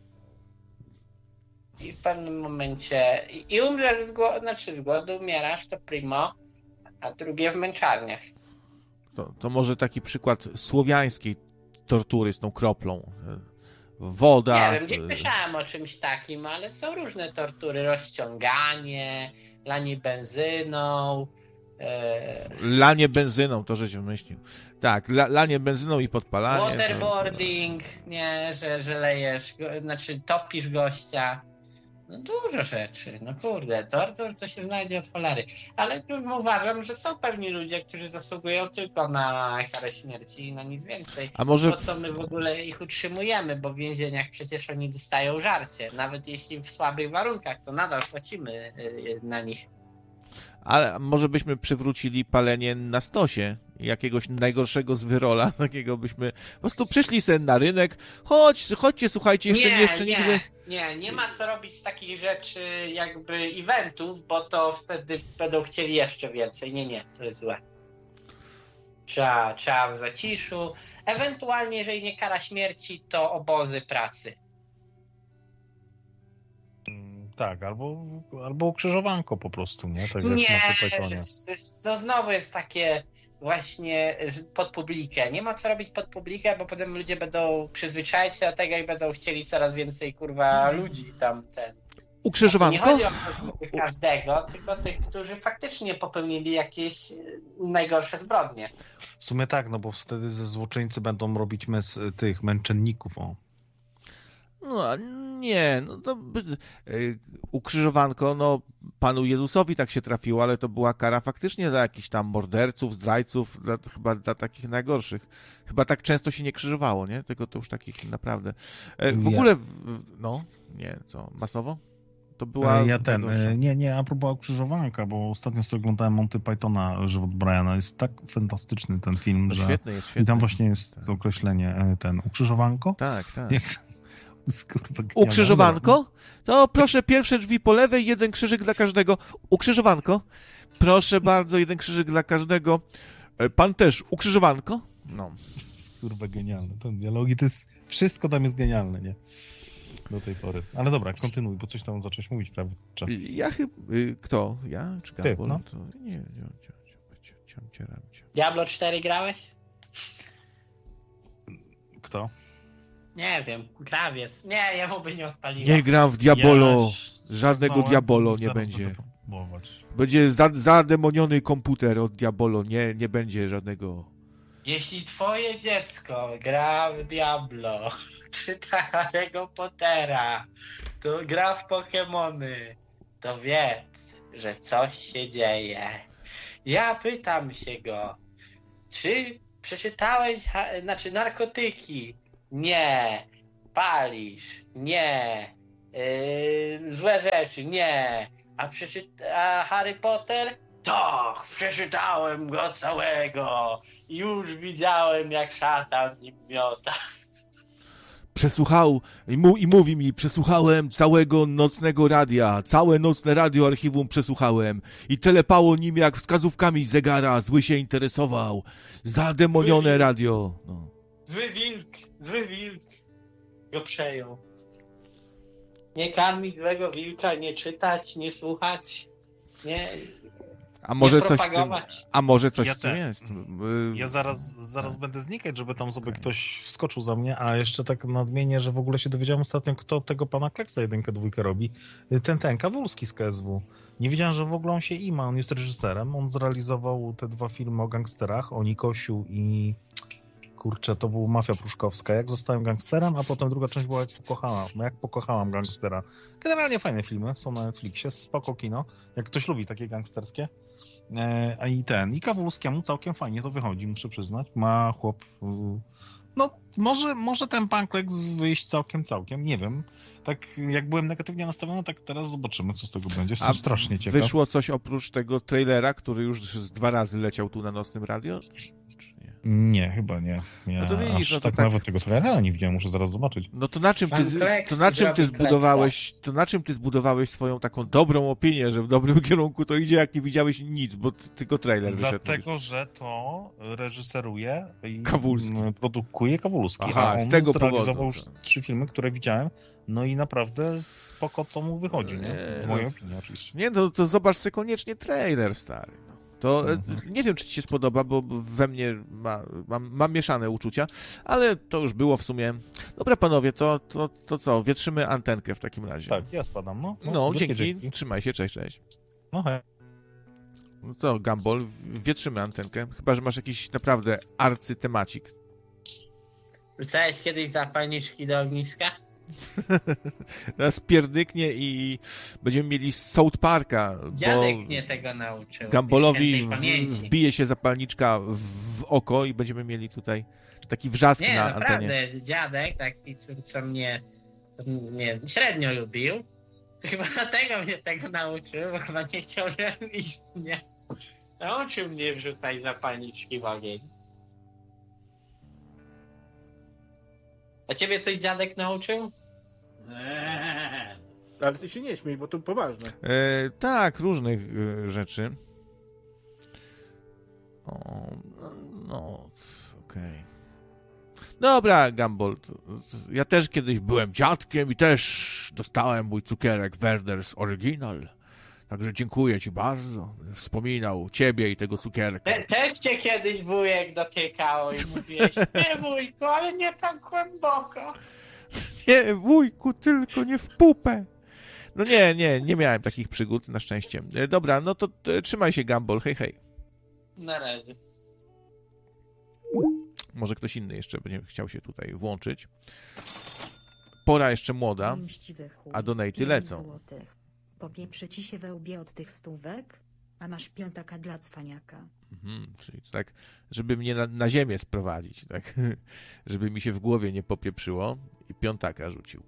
I w pewnym momencie, i, i umrzesz z głodu, znaczy z głodu umierasz, to primo, a drugie w męczarniach. To, to może taki przykład słowiańskiej tortury z tą kroplą. Woda. Nie wiem, nie słyszałem o czymś takim, ale są różne tortury, rozciąganie, lanie benzyną. E... Lanie benzyną, to żeś wymyślił. Tak, la, lanie benzyną i podpalanie. Waterboarding, to... nie, że, że lejesz, go, znaczy topisz gościa. No dużo rzeczy, no kurde, tortur to się znajdzie od cholery. Ale uważam, że są pewni ludzie, którzy zasługują tylko na karę śmierci i na nic więcej. A może... Po co my w ogóle ich utrzymujemy, bo w więzieniach przecież oni dostają żarcie. Nawet jeśli w słabych warunkach, to nadal płacimy na nich. Ale może byśmy przywrócili palenie na stosie. Jakiegoś najgorszego zwyrola, takiego byśmy po prostu przyszli sobie na rynek. Chodź, chodźcie, słuchajcie, jeszcze nie, jeszcze nie, nigdy... Nie, nie ma co robić z takich rzeczy jakby eventów, bo to wtedy będą chcieli jeszcze więcej. Nie, nie, to jest złe. Trzeba, trzeba w zaciszu. Ewentualnie, jeżeli nie kara śmierci, to obozy pracy. Tak, albo, albo ukrzyżowanko po prostu, nie? Tak jak nie, na jest, jest, no znowu jest takie właśnie pod publikę. Nie ma co robić pod publikę, bo potem ludzie będą przyzwyczaić się do tego i będą chcieli coraz więcej, kurwa, ludzi tam ten. Ukrzyżowanko? Nie chodzi o każdego, tylko tych, którzy faktycznie popełnili jakieś najgorsze zbrodnie. W sumie tak, no bo wtedy ze złoczyńcy będą robić mes, tych męczenników, o. No nie, no to yy, ukrzyżowanko, no Panu Jezusowi tak się trafiło, ale to była kara faktycznie dla jakichś tam morderców, zdrajców, dla, chyba dla takich najgorszych. Chyba tak często się nie krzyżowało, nie? Tylko to już takich naprawdę. Yy, w ja. ogóle, w, no, nie, co, masowo? To była... Ja ten, najgorsza. nie, nie, a propos ukrzyżowanka, bo ostatnio sobie oglądałem Monty Pythona, Żywot Briana. Jest tak fantastyczny ten film, no, że... Świetny jest, świetny. I tam właśnie jest tak. określenie ten ukrzyżowanko. Tak, tak. Jak... Skurwa, ukrzyżowanko? To proszę, pierwsze drzwi po lewej, jeden krzyżyk dla każdego. Ukrzyżowanko? Proszę bardzo, jeden krzyżyk dla każdego. Pan też, ukrzyżowanko? No. Kurwa, genialne. Ten dialogi to jest... Wszystko tam jest genialne, nie? Do tej pory. Ale dobra, kontynuuj, bo coś tam zacząłeś mówić prawie. Ja chyba... Kto? Ja? Czy Ty, no. To... Nie, nie, nie. Diablo cztery grałeś? Kto? Nie wiem, grawiec. Nie, jemu by nie odpaliło. Nie gram w Diabolo. Ja Żadnego ściągnąłem, Diabolo nie zaraz będzie. będę próbować. Będzie za, zademoniony komputer od Diabolo. Nie, nie będzie żadnego. Jeśli twoje dziecko gra w Diablo, czyta Harry'ego Pottera, to gra w Pokemony, to wiedz, że coś się dzieje. Ja pytam się go, czy przeczytałeś, ha- znaczy narkotyki? Nie. Palisz? Nie. Yy, złe rzeczy? Nie. A, przeczyta- a Harry Potter? Tak, przeczytałem go całego. Już widziałem, jak szatan nim miota. Przesłuchał i, mu, i mówi mi, przesłuchałem całego nocnego radia, całe nocne radio archiwum przesłuchałem i telepało nim jak wskazówkami zegara, zły się interesował. Zademonione Zły. radio. No. Zły wilk, zły wilk go przejął. Nie karmić złego wilka, nie czytać, nie słuchać, nie, A może nie coś w tym, propagować. a może coś Ja w tym te- jest. Y, Ja zaraz, zaraz będę znikać, żeby tam sobie Okej. ktoś wskoczył za mnie, a jeszcze tak nadmienię, że w ogóle się dowiedziałem ostatnio, kto tego pana Kleksa jedynkę, dwójkę robi. Ten, ten, Kawulski z K S W. Nie wiedziałem, że w ogóle on się ima, on jest reżyserem, on zrealizował te dwa filmy o gangsterach, o Nikosiu i... Kurczę, to był Mafia Pruszkowska. Jak zostałem gangsterem, a potem druga część była Jak pokochałam. No jak pokochałam gangstera. Generalnie fajne filmy, są na Netflixie, spoko kino. Jak ktoś lubi takie gangsterskie. E, a i ten, i Kawulskiemu całkiem fajnie to wychodzi, muszę przyznać. Ma chłop... y, No, może, może ten pan Kleks wyjść całkiem, całkiem, nie wiem. Tak jak byłem negatywnie nastawiony, tak teraz zobaczymy, co z tego będzie. Jestem A strasznie ciekaw. wyszło coś oprócz tego trailera, który już z dwa razy leciał tu na nocnym radio? Czy nie? Nie, chyba nie. Ja No to widzisz, aż no to tak, tak- nawet tego trailera nie widziałem, muszę zaraz zobaczyć. No to na czym ty, Pan z- Kleks to na czym ty zrobi zbudowałeś, to na czym ty zbudowałeś swoją taką dobrą opinię, że w dobrym kierunku to idzie, jak nie widziałeś nic, bo ty- tylko trailer wyszedł. Dlatego, że to reżyseruje i Kawulski. m, produkuje Kawulski. Aha, a on z tego zrealizował powodu, już tak. trzy filmy, które widziałem, no i naprawdę spoko to mu wychodzi, nie? Nie, W mojej no, opinii oczywiście. Nie, no to zobacz sobie koniecznie trailer, stary. No. To e, Mhm. nie wiem, czy ci się spodoba, bo we mnie ma, mam, mam mieszane uczucia, ale to już było w sumie. Dobra, panowie, to, to, to co, wietrzymy antenkę w takim razie. Tak, ja spadam, no. No, wielkie dzięki. Trzymaj się, cześć, cześć. No hej. No co, Gumball, wietrzymy antenkę. Chyba, że masz jakiś naprawdę arcytemacik. Rzucałeś kiedyś zapalniczki do ogniska? Teraz pierdyknie i będziemy mieli z South Parka, Dziadek bo mnie tego nauczył. Gumballowi świętej pamięci. wbije się zapalniczka w, w oko i będziemy mieli tutaj taki wrzask Nie, na naprawdę, antenie. dziadek, taki, co, co mnie, mnie średnio lubił, to chyba dlatego mnie tego nauczył, bo chyba nie chciał, żebym istniał. Nauczył mnie wrzucać zapalniczki w ogień. A ciebie coś dziadek nauczył? Eee, ale ty się nie śmiej, bo to poważne. E, tak, różnych e, rzeczy. O, no, no okej. Dobra, Gumball, to, to, ja też kiedyś byłem dziadkiem i też dostałem mój cukierek Werder's Original. Także dziękuję ci bardzo. Wspominał ciebie i tego cukierka. Te, też cię kiedyś wujek dotykało i mówiłeś, nie wujku, ale nie tak głęboko. Nie, wujku, tylko nie w pupę. No nie, nie, nie miałem takich przygód, na szczęście. E, Dobra, no to e, trzymaj się, Gumball, hej, hej. Na razie. Może ktoś inny jeszcze będzie chciał się tutaj włączyć. Pora jeszcze młoda, Mściwy chuj. a donaty pięć lecą. złotych. Popieprzy ci się we łbie od tych stówek, a masz piątaka dla cwaniaka. Mhm, czyli to tak, żeby mnie na, na ziemię sprowadzić, tak? Żeby mi się w głowie nie popieprzyło i piątaka rzucił.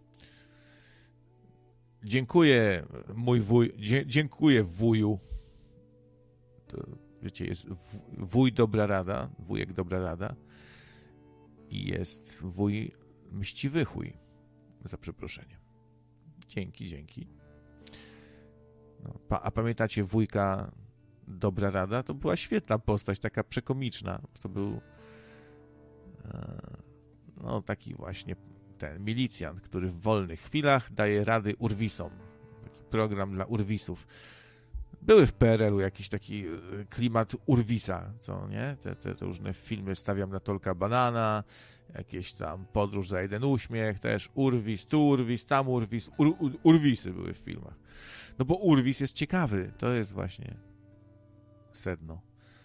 Dziękuję, mój wuj, dzie, dziękuję wuju. To, wiecie, jest w- wuj dobra rada, wujek dobra rada i jest wuj mściwy chuj, za przeproszeniem. Dzięki, dzięki. No, pa, a pamiętacie wujka Dobra Rada? To była świetna postać, taka przekomiczna. To był e, no taki właśnie ten milicjant, który w wolnych chwilach daje rady urwisom. Taki program dla urwisów. były w P R L u jakiś taki klimat Urwisa, co nie? Te, te, te różne filmy Stawiam na Tolka Banana, jakieś tam Podróż za jeden uśmiech, też Urwis, tu Urwis, tam Urwis, ur, ur, Urwisy były w filmach. No bo Urwis jest ciekawy, to jest właśnie sedno.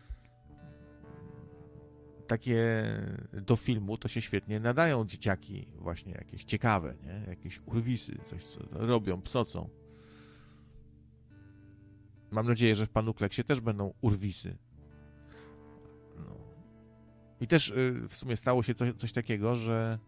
Takie do filmu to się świetnie nadają dzieciaki właśnie jakieś ciekawe, nie? Jakieś Urwisy, coś co robią, psocą. Mam nadzieję, że w Panu Kleksie też będą Urwisy. No. I też y, w sumie stało się coś, coś takiego, że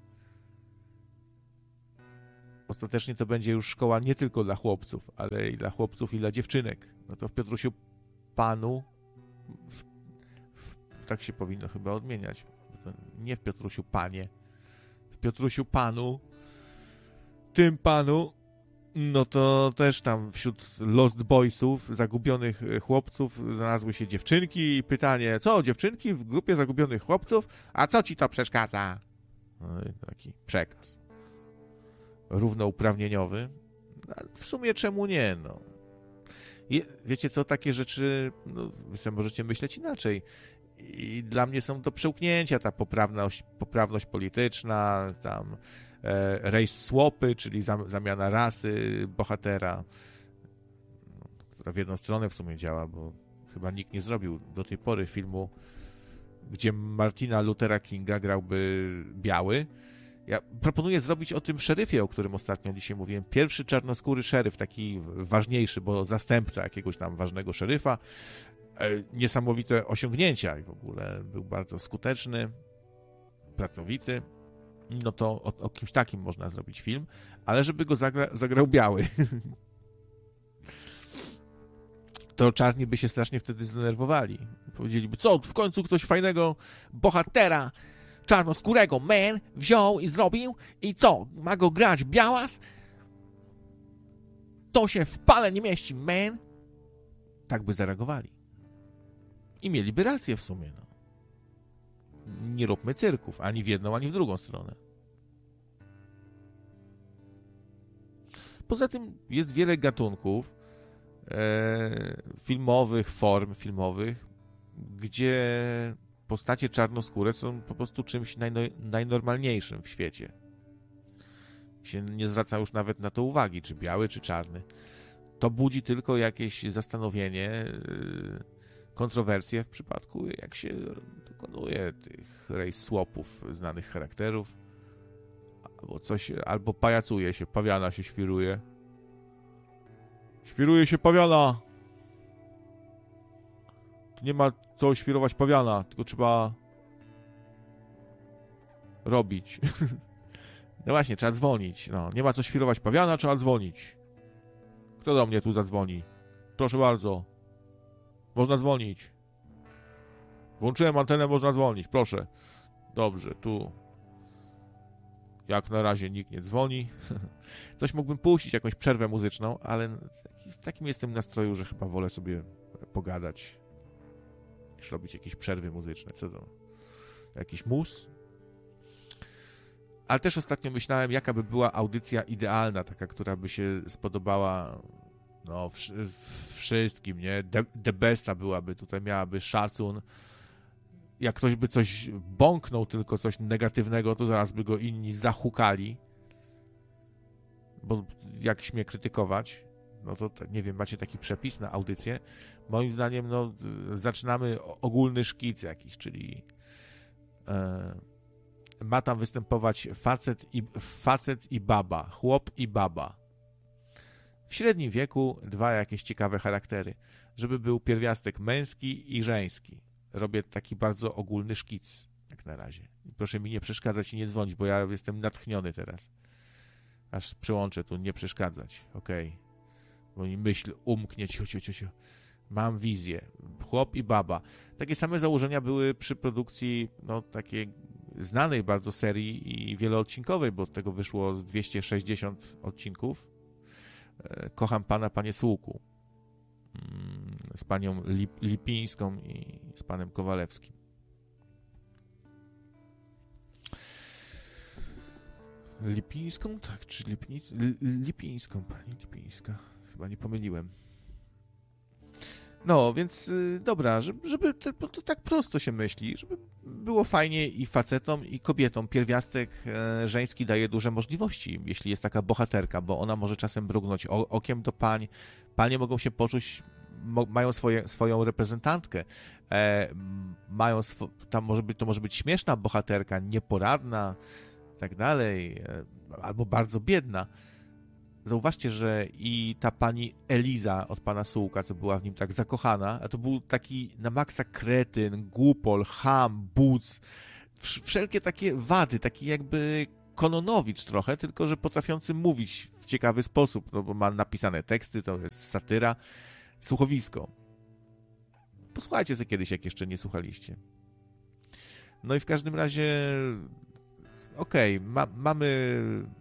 ostatecznie to będzie już szkoła nie tylko dla chłopców, ale i dla chłopców i dla dziewczynek. No to w Piotrusiu Panu w, w, tak się powinno chyba odmieniać. To nie w Piotrusiu Panie. W Piotrusiu Panu tym Panu no to też tam wśród Lost Boysów, zagubionych chłopców znalazły się dziewczynki i pytanie, co dziewczynki w grupie zagubionych chłopców, a co ci to przeszkadza? No i taki przekaz równouprawnieniowy. W sumie czemu nie, no. I wiecie co, takie rzeczy, no, wy sobie możecie myśleć inaczej. I dla mnie są to przełknięcia, ta poprawność, poprawność polityczna, tam e, race swapy, czyli zam, zamiana rasy bohatera, która w jedną stronę w sumie działa, bo chyba nikt nie zrobił do tej pory filmu, gdzie Martina Luthera Kinga grałby biały. Ja proponuję zrobić o tym szeryfie, o którym ostatnio dzisiaj mówiłem. Pierwszy czarnoskóry szeryf, taki ważniejszy, bo zastępca jakiegoś tam ważnego szeryfa. Niesamowite osiągnięcia i w ogóle był bardzo skuteczny, pracowity. No to o, o kimś takim można zrobić film, ale żeby go zagra, zagrał biały. To czarni by się strasznie wtedy zdenerwowali. Powiedzieliby, co, w końcu ktoś fajnego bohatera czarnoskórego, man, wziął i zrobił i co, ma go grać białas? To się w pale nie mieści, man. Tak by zareagowali. I mieliby rację w sumie, no. Nie róbmy cyrków, ani w jedną, ani w drugą stronę. Poza tym jest wiele gatunków e, filmowych, form filmowych, gdzie postacie czarnoskóre są po prostu czymś najno, najnormalniejszym w świecie. Się nie zwraca już nawet na to uwagi, czy biały, czy czarny. To budzi tylko jakieś zastanowienie, kontrowersje w przypadku, jak się dokonuje tych race swapów znanych charakterów, albo coś, albo pajacuje się, pawiana się świruje. Świruje się pawiana! Tu nie ma co świrować pawiana, tylko trzeba robić. No właśnie, trzeba dzwonić. No, nie ma co świrować pawiana, trzeba dzwonić. Kto do mnie tu zadzwoni? Proszę bardzo. Można dzwonić. Włączyłem antenę, można dzwonić. Proszę. Dobrze, tu jak na razie nikt nie dzwoni. Coś mógłbym puścić, jakąś przerwę muzyczną, ale w takim jestem nastroju, że chyba wolę sobie pogadać niż robić jakieś przerwy muzyczne. Co to? Jakiś mus? Ale też ostatnio myślałem, jaka by była audycja idealna, taka, która by się spodobała no, wsz- wszystkim, nie? The, the besta byłaby, tutaj miałaby szacun. Jak ktoś by coś bąknął, tylko coś negatywnego, to zaraz by go inni zahukali. Bo jak śmie krytykować, no to nie wiem, macie taki przepis na audycję? Moim zdaniem, no, zaczynamy ogólny szkic jakiś, czyli e, ma tam występować facet i, facet i baba, chłop i baba. W średnim wieku dwa jakieś ciekawe charaktery, żeby był pierwiastek męski i żeński. Robię taki bardzo ogólny szkic, jak na razie. Proszę mi nie przeszkadzać i nie dzwonić, bo ja jestem natchniony teraz. Aż przyłączę tu, nie przeszkadzać, okej. Okay. Bo mi myśl umknie, ciu, ciu, ciu, ciu. Mam wizję. Chłop i baba. Takie same założenia były przy produkcji, no, takiej znanej bardzo serii i wieloodcinkowej, bo od tego wyszło z dwieście sześćdziesiąt odcinków. Kocham pana, panie Słuku. Z panią Lip- Lipińską i z panem Kowalewskim. Lipińską? Tak, czy Lipnic... Lipińską, pani Lipińska. Chyba nie pomyliłem. No, więc y, dobra, żeby, żeby to, to tak prosto się myśli, żeby było fajnie i facetom, i kobietom. Pierwiastek e, żeński daje duże możliwości, jeśli jest taka bohaterka, bo ona może czasem mrugnąć o, okiem do pań. Panie mogą się poczuć, mo, mają swoje, swoją reprezentantkę, e, mają swo, tam może być, to może być śmieszna bohaterka, nieporadna, tak dalej, e, albo bardzo biedna. Zauważcie, że i ta pani Eliza od pana Sułka, co była w nim tak zakochana, a to był taki na maksa kretyn, głupol, cham, buc, wszelkie takie wady, taki jakby Kononowicz trochę, tylko że potrafiący mówić w ciekawy sposób, no bo ma napisane teksty, to jest satyra, słuchowisko. Posłuchajcie sobie kiedyś, jak jeszcze nie słuchaliście. No i w każdym razie okej, okay, ma, mamy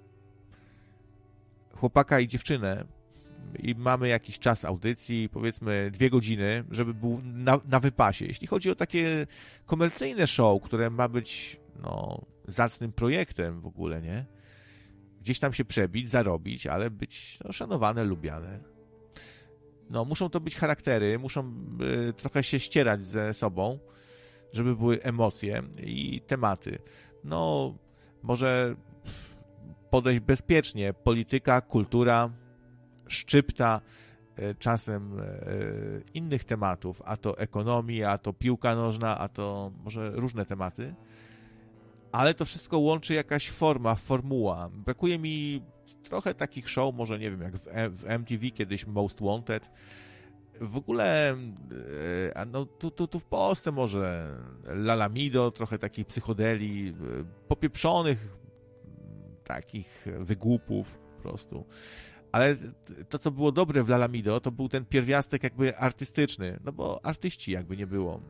chłopaka i dziewczynę i mamy jakiś czas audycji, powiedzmy dwie godziny, żeby był na, na wypasie. Jeśli chodzi o takie komercyjne show, które ma być no, zacnym projektem w ogóle, nie? Gdzieś tam się przebić, zarobić, ale być no, szanowane, lubiane. No, muszą to być charaktery, muszą y, trochę się ścierać ze sobą, żeby były emocje i tematy. No, może podejść bezpiecznie. Polityka, kultura, szczypta czasem innych tematów, a to ekonomii, a to piłka nożna, a to może różne tematy, ale to wszystko łączy jakaś forma, formuła. Brakuje mi trochę takich show, może nie wiem, jak w M T V kiedyś Most Wanted. W ogóle no, tu, tu, tu w Polsce może Lalamido, trochę takiej psychodeli, popieprzonych takich wygłupów po prostu. Ale to, co było dobre w Lalamido, to był ten pierwiastek jakby artystyczny, no bo artyści jakby nie było.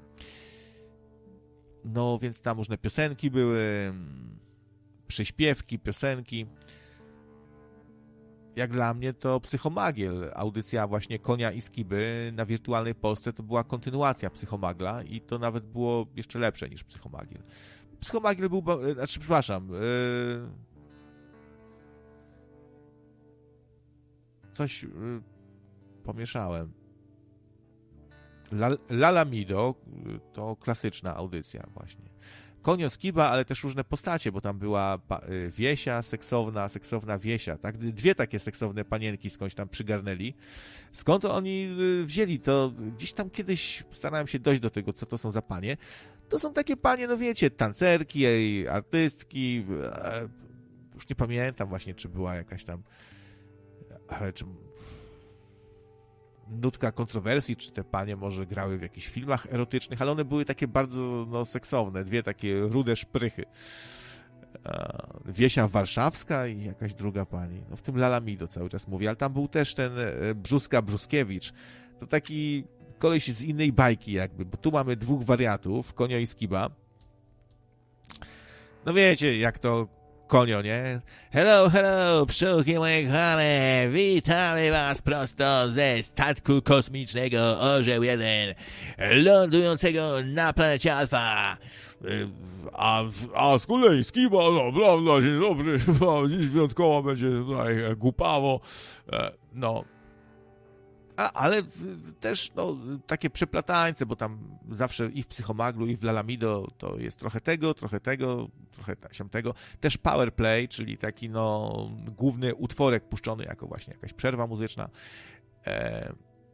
No więc tam różne piosenki były, przyśpiewki, piosenki. Jak dla mnie to Psychomagiel, audycja właśnie Konia i Skiby na Wirtualnej Polsce to była kontynuacja Psychomagla i to nawet było jeszcze lepsze niż Psychomagiel. Psychomagiel był, znaczy przepraszam, yy... coś yy, pomieszałem. Lalamido to klasyczna audycja właśnie. Konio Skiba, ale też różne postacie, bo tam była Wiesia seksowna, seksowna Wiesia, tak? Dwie takie seksowne panienki skądś tam przygarnęli. Skąd oni wzięli to? Gdzieś tam kiedyś starałem się dojść do tego, co to są za panie. To są takie panie, no wiecie, tancerki, artystki. Już nie pamiętam właśnie, czy była jakaś tam czy nutka kontrowersji, czy te panie może grały w jakichś filmach erotycznych, ale one były takie bardzo no, seksowne, dwie takie rude szprychy. Wiesia Warszawska i jakaś druga pani. No w tym Lalamido cały czas mówi, ale tam był też ten Brzuska Brzuskiewicz. To taki koleś z innej bajki jakby, bo tu mamy dwóch wariatów, Konio i Skiba. No wiecie, jak to Konio, nie? Hello, hello, pszczółki moje kochane, witamy was prosto ze statku kosmicznego Orzeł jeden, lądującego na planecie Alfa. A, a z kolei Skiba, no prawda, dzień dobry, dziś wyjątkowo będzie tutaj głupawo, no. A, ale też no, takie przeplatające, bo tam zawsze i w Psychomaglu, i w Lalamido to jest trochę tego, trochę tego, trochę się tego. Też powerplay, czyli taki no, główny utworek puszczony jako właśnie jakaś przerwa muzyczna. E...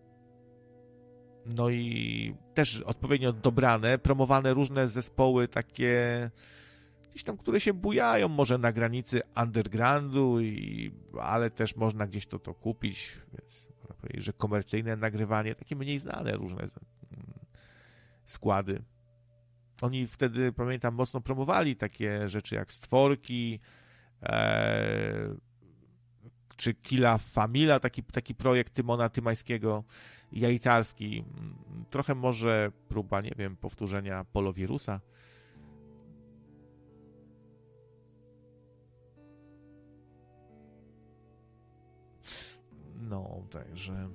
No i też odpowiednio dobrane, promowane różne zespoły takie gdzieś tam, które się bujają może na granicy undergroundu, i, ale też można gdzieś to, to kupić, więc można powiedzieć, że komercyjne nagrywanie, takie mniej znane różne składy. Oni wtedy, pamiętam, mocno promowali takie rzeczy jak Stworki, e, czy Killa Famila, taki, taki projekt Tymona Tymańskiego, jajcarski. Trochę może próba, nie wiem, powtórzenia Polowirusa. No, także...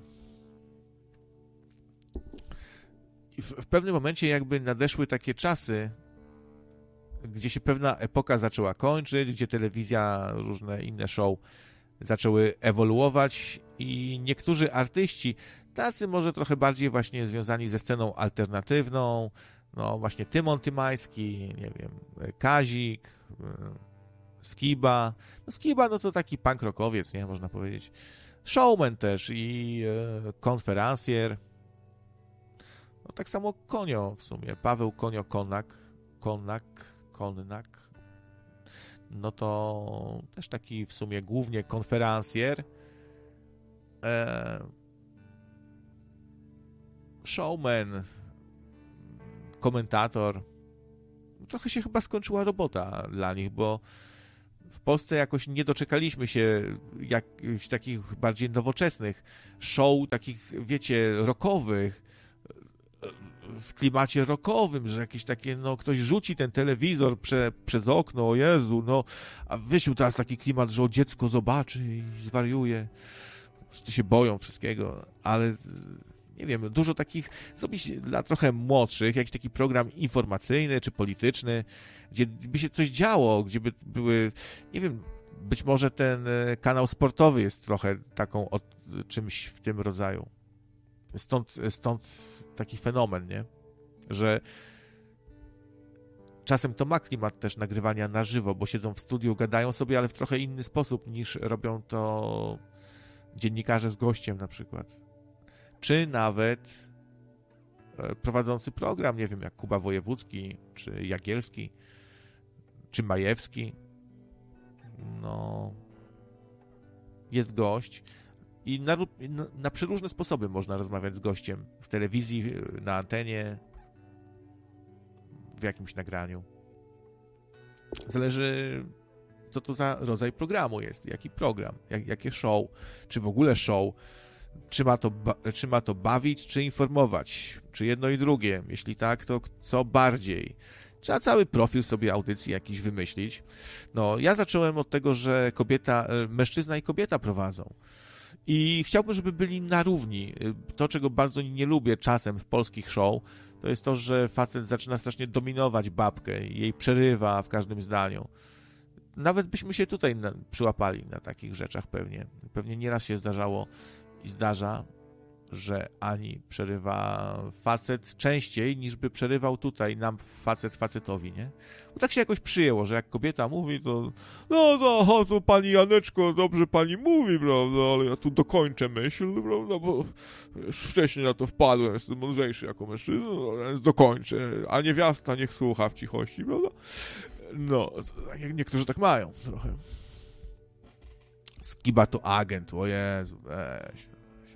W, w pewnym momencie jakby nadeszły takie czasy, gdzie się pewna epoka zaczęła kończyć, gdzie telewizja, różne inne show zaczęły ewoluować i niektórzy artyści, tacy może trochę bardziej właśnie związani ze sceną alternatywną, no właśnie Tymon Tymański, nie wiem, Kazik, Skiba. No Skiba no to taki punk rockowiec, nie, można powiedzieć. Showman też i e, konferencjer. No tak samo Konio w sumie, Paweł Konio Konak, Konak, Konnak. No to też taki w sumie głównie konferencjer. E, showman, komentator. Trochę się chyba skończyła robota dla nich, bo w Polsce jakoś nie doczekaliśmy się jakichś takich bardziej nowoczesnych show, takich, wiecie, rockowych, w klimacie rockowym, że jakieś takie, no, ktoś rzuci ten telewizor prze, przez okno, o Jezu, no, a wysił teraz taki klimat, że o dziecko zobaczy i zwariuje. Wszyscy się boją wszystkiego, ale nie wiem, dużo takich zrobić dla trochę młodszych, jakiś taki program informacyjny czy polityczny, gdzie by się coś działo, gdzie by były, nie wiem, być może ten kanał sportowy jest trochę taką od, czymś w tym rodzaju. Stąd, stąd taki fenomen, nie? Że czasem to ma klimat też nagrywania na żywo, bo siedzą w studiu, gadają sobie, ale w trochę inny sposób niż robią to dziennikarze z gościem na przykład. Czy nawet prowadzący program, nie wiem, jak Kuba Wojewódzki, czy Jagielski, czy Majewski. No, jest gość i na, na, na przeróżne sposoby można rozmawiać z gościem. W telewizji, na antenie, w jakimś nagraniu. Zależy, co to za rodzaj programu jest, jaki program, jak, jakie show, czy w ogóle show, czy ma, to ba- czy ma to bawić, czy informować, czy jedno i drugie. Jeśli tak, to co bardziej. Trzeba cały profil sobie audycji jakiś wymyślić. No, ja zacząłem od tego, że kobieta, mężczyzna i kobieta prowadzą. I chciałbym, żeby byli na równi. To, czego bardzo nie lubię czasem w polskich show, to jest to, że facet zaczyna strasznie dominować babkę i jej przerywa w każdym zdaniu. Nawet byśmy się tutaj na, przyłapali na takich rzeczach pewnie. Pewnie nieraz się zdarzało i zdarza, że Ani przerywa facet częściej, niż by przerywał tutaj nam facet facetowi, nie? Bo tak się jakoś przyjęło, że jak kobieta mówi, to no, no, to pani Janeczko, dobrze pani mówi, prawda, ale ja tu dokończę myśl, prawda, bo już wcześniej na to wpadłem, jestem mądrzejszy jako mężczyzna, więc dokończę, a niewiasta niech słucha w cichości, prawda? No, niektórzy tak mają trochę. Skiba to agent, o Jezu, weź.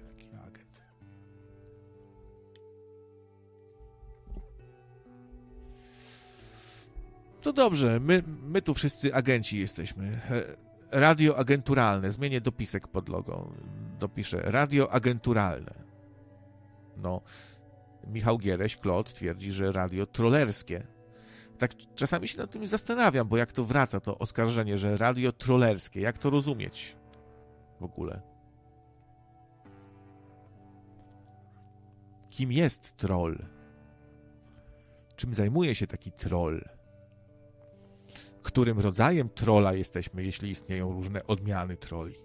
To dobrze, my, my tu wszyscy agenci jesteśmy. Radio agenturalne, zmienię dopisek pod logo. Dopiszę radio agenturalne. No, Michał Giereś, Klot, twierdzi, że radio trollerskie. Tak czasami się nad tym zastanawiam, bo jak to wraca, to oskarżenie, że radio trollerskie, jak to rozumieć w ogóle? Kim jest troll? Czym zajmuje się taki troll? Którym rodzajem trolla jesteśmy, jeśli istnieją różne odmiany trolli?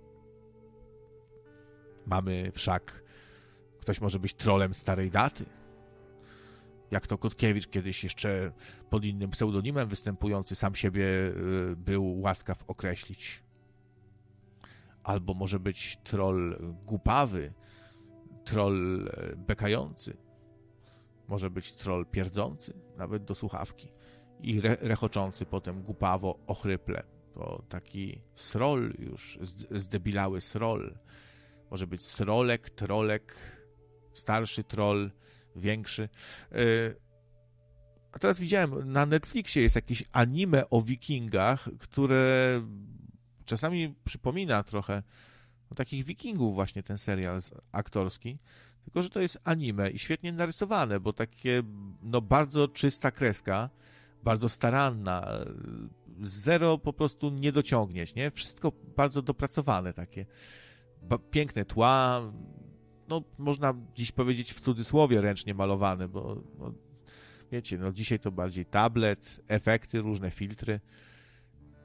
Mamy wszak... Ktoś może być trollem starej daty. Jak to Kotkiewicz kiedyś jeszcze pod innym pseudonimem występujący sam siebie był łaskaw określić. Albo może być troll głupawy, troll bekający. Może być troll pierdzący, nawet do słuchawki. I re- rechoczący potem głupawo, ochryple. To taki srol już, zdebilały srol. Może być srolek, trolek, starszy troll, większy. Yy, a teraz widziałem, na Netflixie jest jakieś anime o wikingach, które czasami przypomina trochę o takich wikingów właśnie ten serial aktorski. Tylko że to jest anime i świetnie narysowane, bo takie no bardzo czysta kreska, bardzo staranna, zero po prostu nie dociągniesz, nie? Wszystko bardzo dopracowane takie. Ba- piękne tła, no można dziś powiedzieć w cudzysłowie ręcznie malowane, bo no, wiecie, no dzisiaj to bardziej tablet, efekty, różne filtry.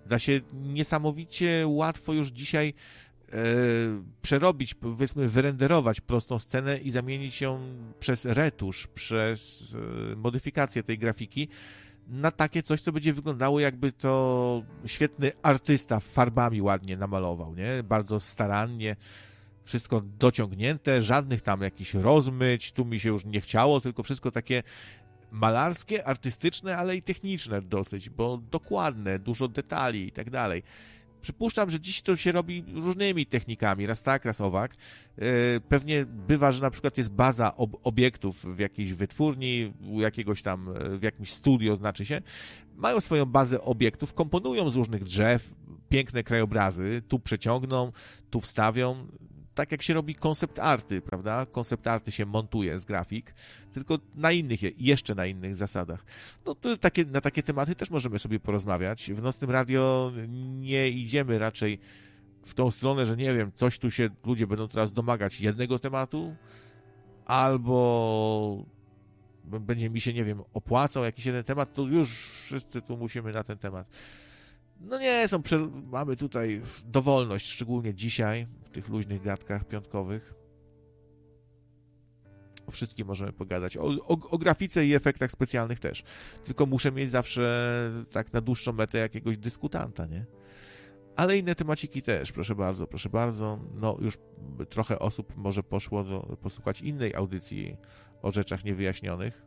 Da się niesamowicie łatwo już dzisiaj e, przerobić, powiedzmy, wyrenderować prostą scenę i zamienić ją przez retusz, przez e, modyfikację tej grafiki na takie coś, co będzie wyglądało, jakby to świetny artysta farbami ładnie namalował, nie? Bardzo starannie, wszystko dociągnięte, żadnych tam jakichś rozmyć, tu mi się już nie chciało, tylko wszystko takie malarskie, artystyczne, ale i techniczne dosyć, bo dokładne, dużo detali i tak dalej. Przypuszczam, że dziś to się robi różnymi technikami, raz tak, raz owak. Pewnie bywa, że na przykład jest baza ob- obiektów w jakiejś wytwórni, u jakiegoś tam, w jakimś studio, znaczy się, mają swoją bazę obiektów, komponują z różnych drzew piękne krajobrazy, tu przeciągną, tu wstawią, tak jak się robi koncept arty, prawda? Koncept arty się montuje z grafik, tylko na innych, jeszcze na innych zasadach. No to takie, na takie tematy też możemy sobie porozmawiać. W Nocnym Radio nie idziemy raczej w tą stronę, że nie wiem, coś tu się ludzie będą teraz domagać jednego tematu, albo będzie mi się, nie wiem, opłacał jakiś jeden temat, to już wszyscy tu musimy na ten temat. No nie, są, mamy tutaj dowolność, szczególnie dzisiaj, w tych luźnych gadkach piątkowych. O wszystkim możemy pogadać. O, o, o grafice i efektach specjalnych też. Tylko muszę mieć zawsze tak na dłuższą metę jakiegoś dyskutanta, nie? Ale inne temaciki też, proszę bardzo, proszę bardzo. No już trochę osób może poszło do, posłuchać innej audycji o rzeczach niewyjaśnionych.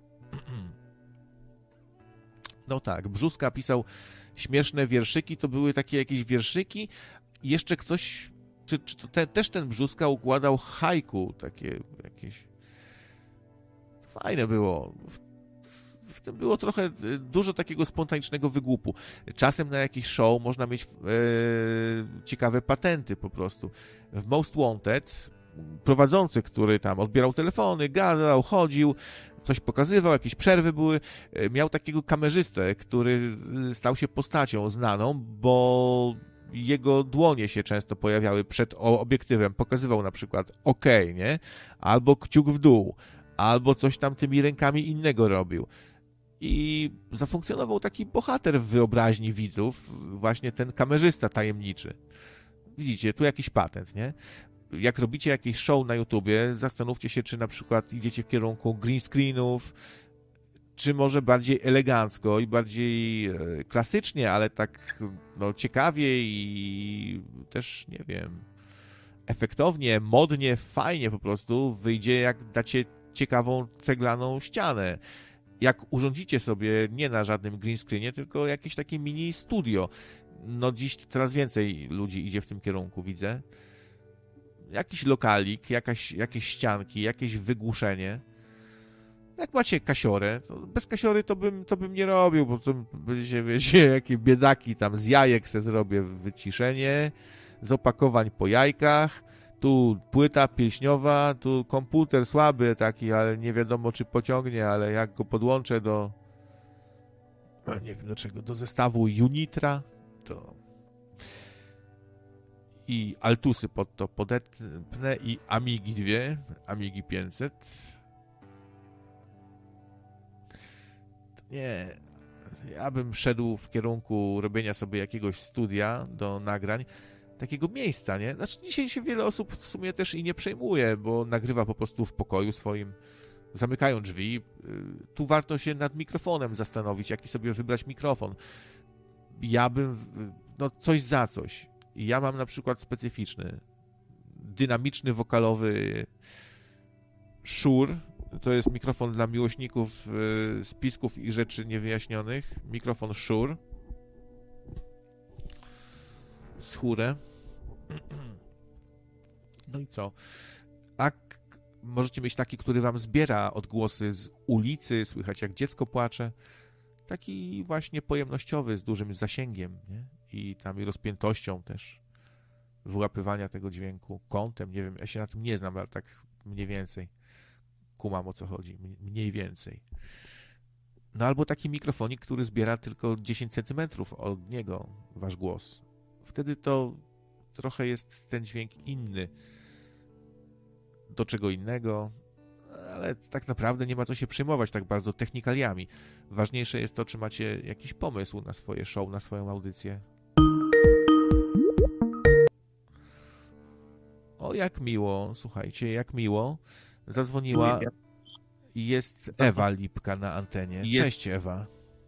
No tak, Brzuska pisał śmieszne wierszyki, to były takie jakieś wierszyki. Jeszcze ktoś, czy, czy to te, też ten Brzuska układał haiku, takie jakieś. Fajne było. W, w, w tym było trochę dużo takiego spontanicznego wygłupu. Czasem na jakiś show można mieć e, ciekawe patenty po prostu. W Most Wanted prowadzący, który tam odbierał telefony, gadał, chodził, coś pokazywał, jakieś przerwy były, miał takiego kamerzystę, który stał się postacią znaną, bo jego dłonie się często pojawiały przed obiektywem, pokazywał na przykład OK, nie? Albo kciuk w dół, albo coś tam tymi rękami innego robił. I zafunkcjonował taki bohater w wyobraźni widzów, właśnie ten kamerzysta tajemniczy. Widzicie, tu jakiś patent, nie? Jak robicie jakieś show na YouTubie, zastanówcie się, czy na przykład idziecie w kierunku green screenów, czy może bardziej elegancko i bardziej klasycznie, ale tak no, ciekawie i też, nie wiem, efektownie, modnie, fajnie po prostu wyjdzie, jak dacie ciekawą ceglaną ścianę. Jak urządzicie sobie nie na żadnym green screenie, tylko jakieś takie mini studio. No dziś coraz więcej ludzi idzie w tym kierunku, widzę. Jakiś lokalik, jakaś, jakieś ścianki, jakieś wygłuszenie. Jak macie kasiorę, to bez kasiory to bym, to bym nie robił, bo to będzie, wiecie, jakie biedaki tam z jajek se zrobię wyciszenie, z opakowań po jajkach, tu płyta pilśniowa, tu komputer słaby taki, ale nie wiadomo czy pociągnie, ale jak go podłączę do, nie wiem do czego, do zestawu Unitra, to i Altusy pod to podepnę i Amigi dwie, Amigi pięćset. Nie, ja bym szedł w kierunku robienia sobie jakiegoś studia do nagrań, takiego miejsca, nie? Znaczy dzisiaj się wiele osób w sumie też i nie przejmuje, bo nagrywa po prostu w pokoju swoim, zamykają drzwi. Tu warto się nad mikrofonem zastanowić, jaki sobie wybrać mikrofon. Ja bym, no coś za coś. Ja mam na przykład specyficzny, dynamiczny, wokalowy Shure. To jest mikrofon dla miłośników y, spisków i rzeczy niewyjaśnionych. Mikrofon Shure. Z chórę. No i co? A możecie mieć taki, który wam zbiera odgłosy z ulicy, słychać jak dziecko płacze. Taki właśnie pojemnościowy, z dużym zasięgiem, nie? I tam i rozpiętością też wyłapywania tego dźwięku, kątem, nie wiem, ja się na tym nie znam, ale tak mniej więcej kumam o co chodzi, mniej więcej. No albo taki mikrofonik, który zbiera tylko dziesięć centymetrów od niego wasz głos. Wtedy to trochę jest ten dźwięk inny. Do czego innego, ale tak naprawdę nie ma co się przejmować tak bardzo technikaliami. Ważniejsze jest to, czy macie jakiś pomysł na swoje show, na swoją audycję. O, jak miło, słuchajcie, jak miło. Zadzwoniła i jest Ewa Lipka na antenie. Jest. Cześć, Ewa.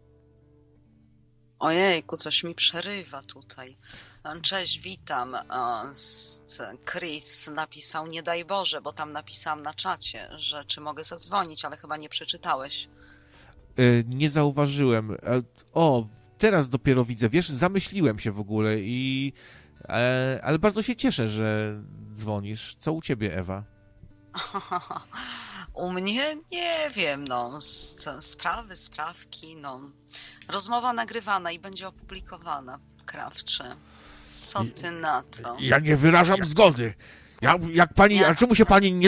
Ojejku, coś mi przerywa tutaj. Cześć, witam. Chris napisał, nie daj Boże, bo tam napisałam na czacie, że czy mogę zadzwonić, ale chyba nie przeczytałeś. Nie zauważyłem. O, teraz dopiero widzę. Wiesz, zamyśliłem się w ogóle i... Ale bardzo się cieszę, że dzwonisz. Co u ciebie, Ewa? U mnie nie wiem, no. Sprawy, sprawki, no. Rozmowa nagrywana i będzie opublikowana. Krawczy. Co ty na to? Ja nie wyrażam zgody. Ja, jak pani, Ja- a czemu się pani nie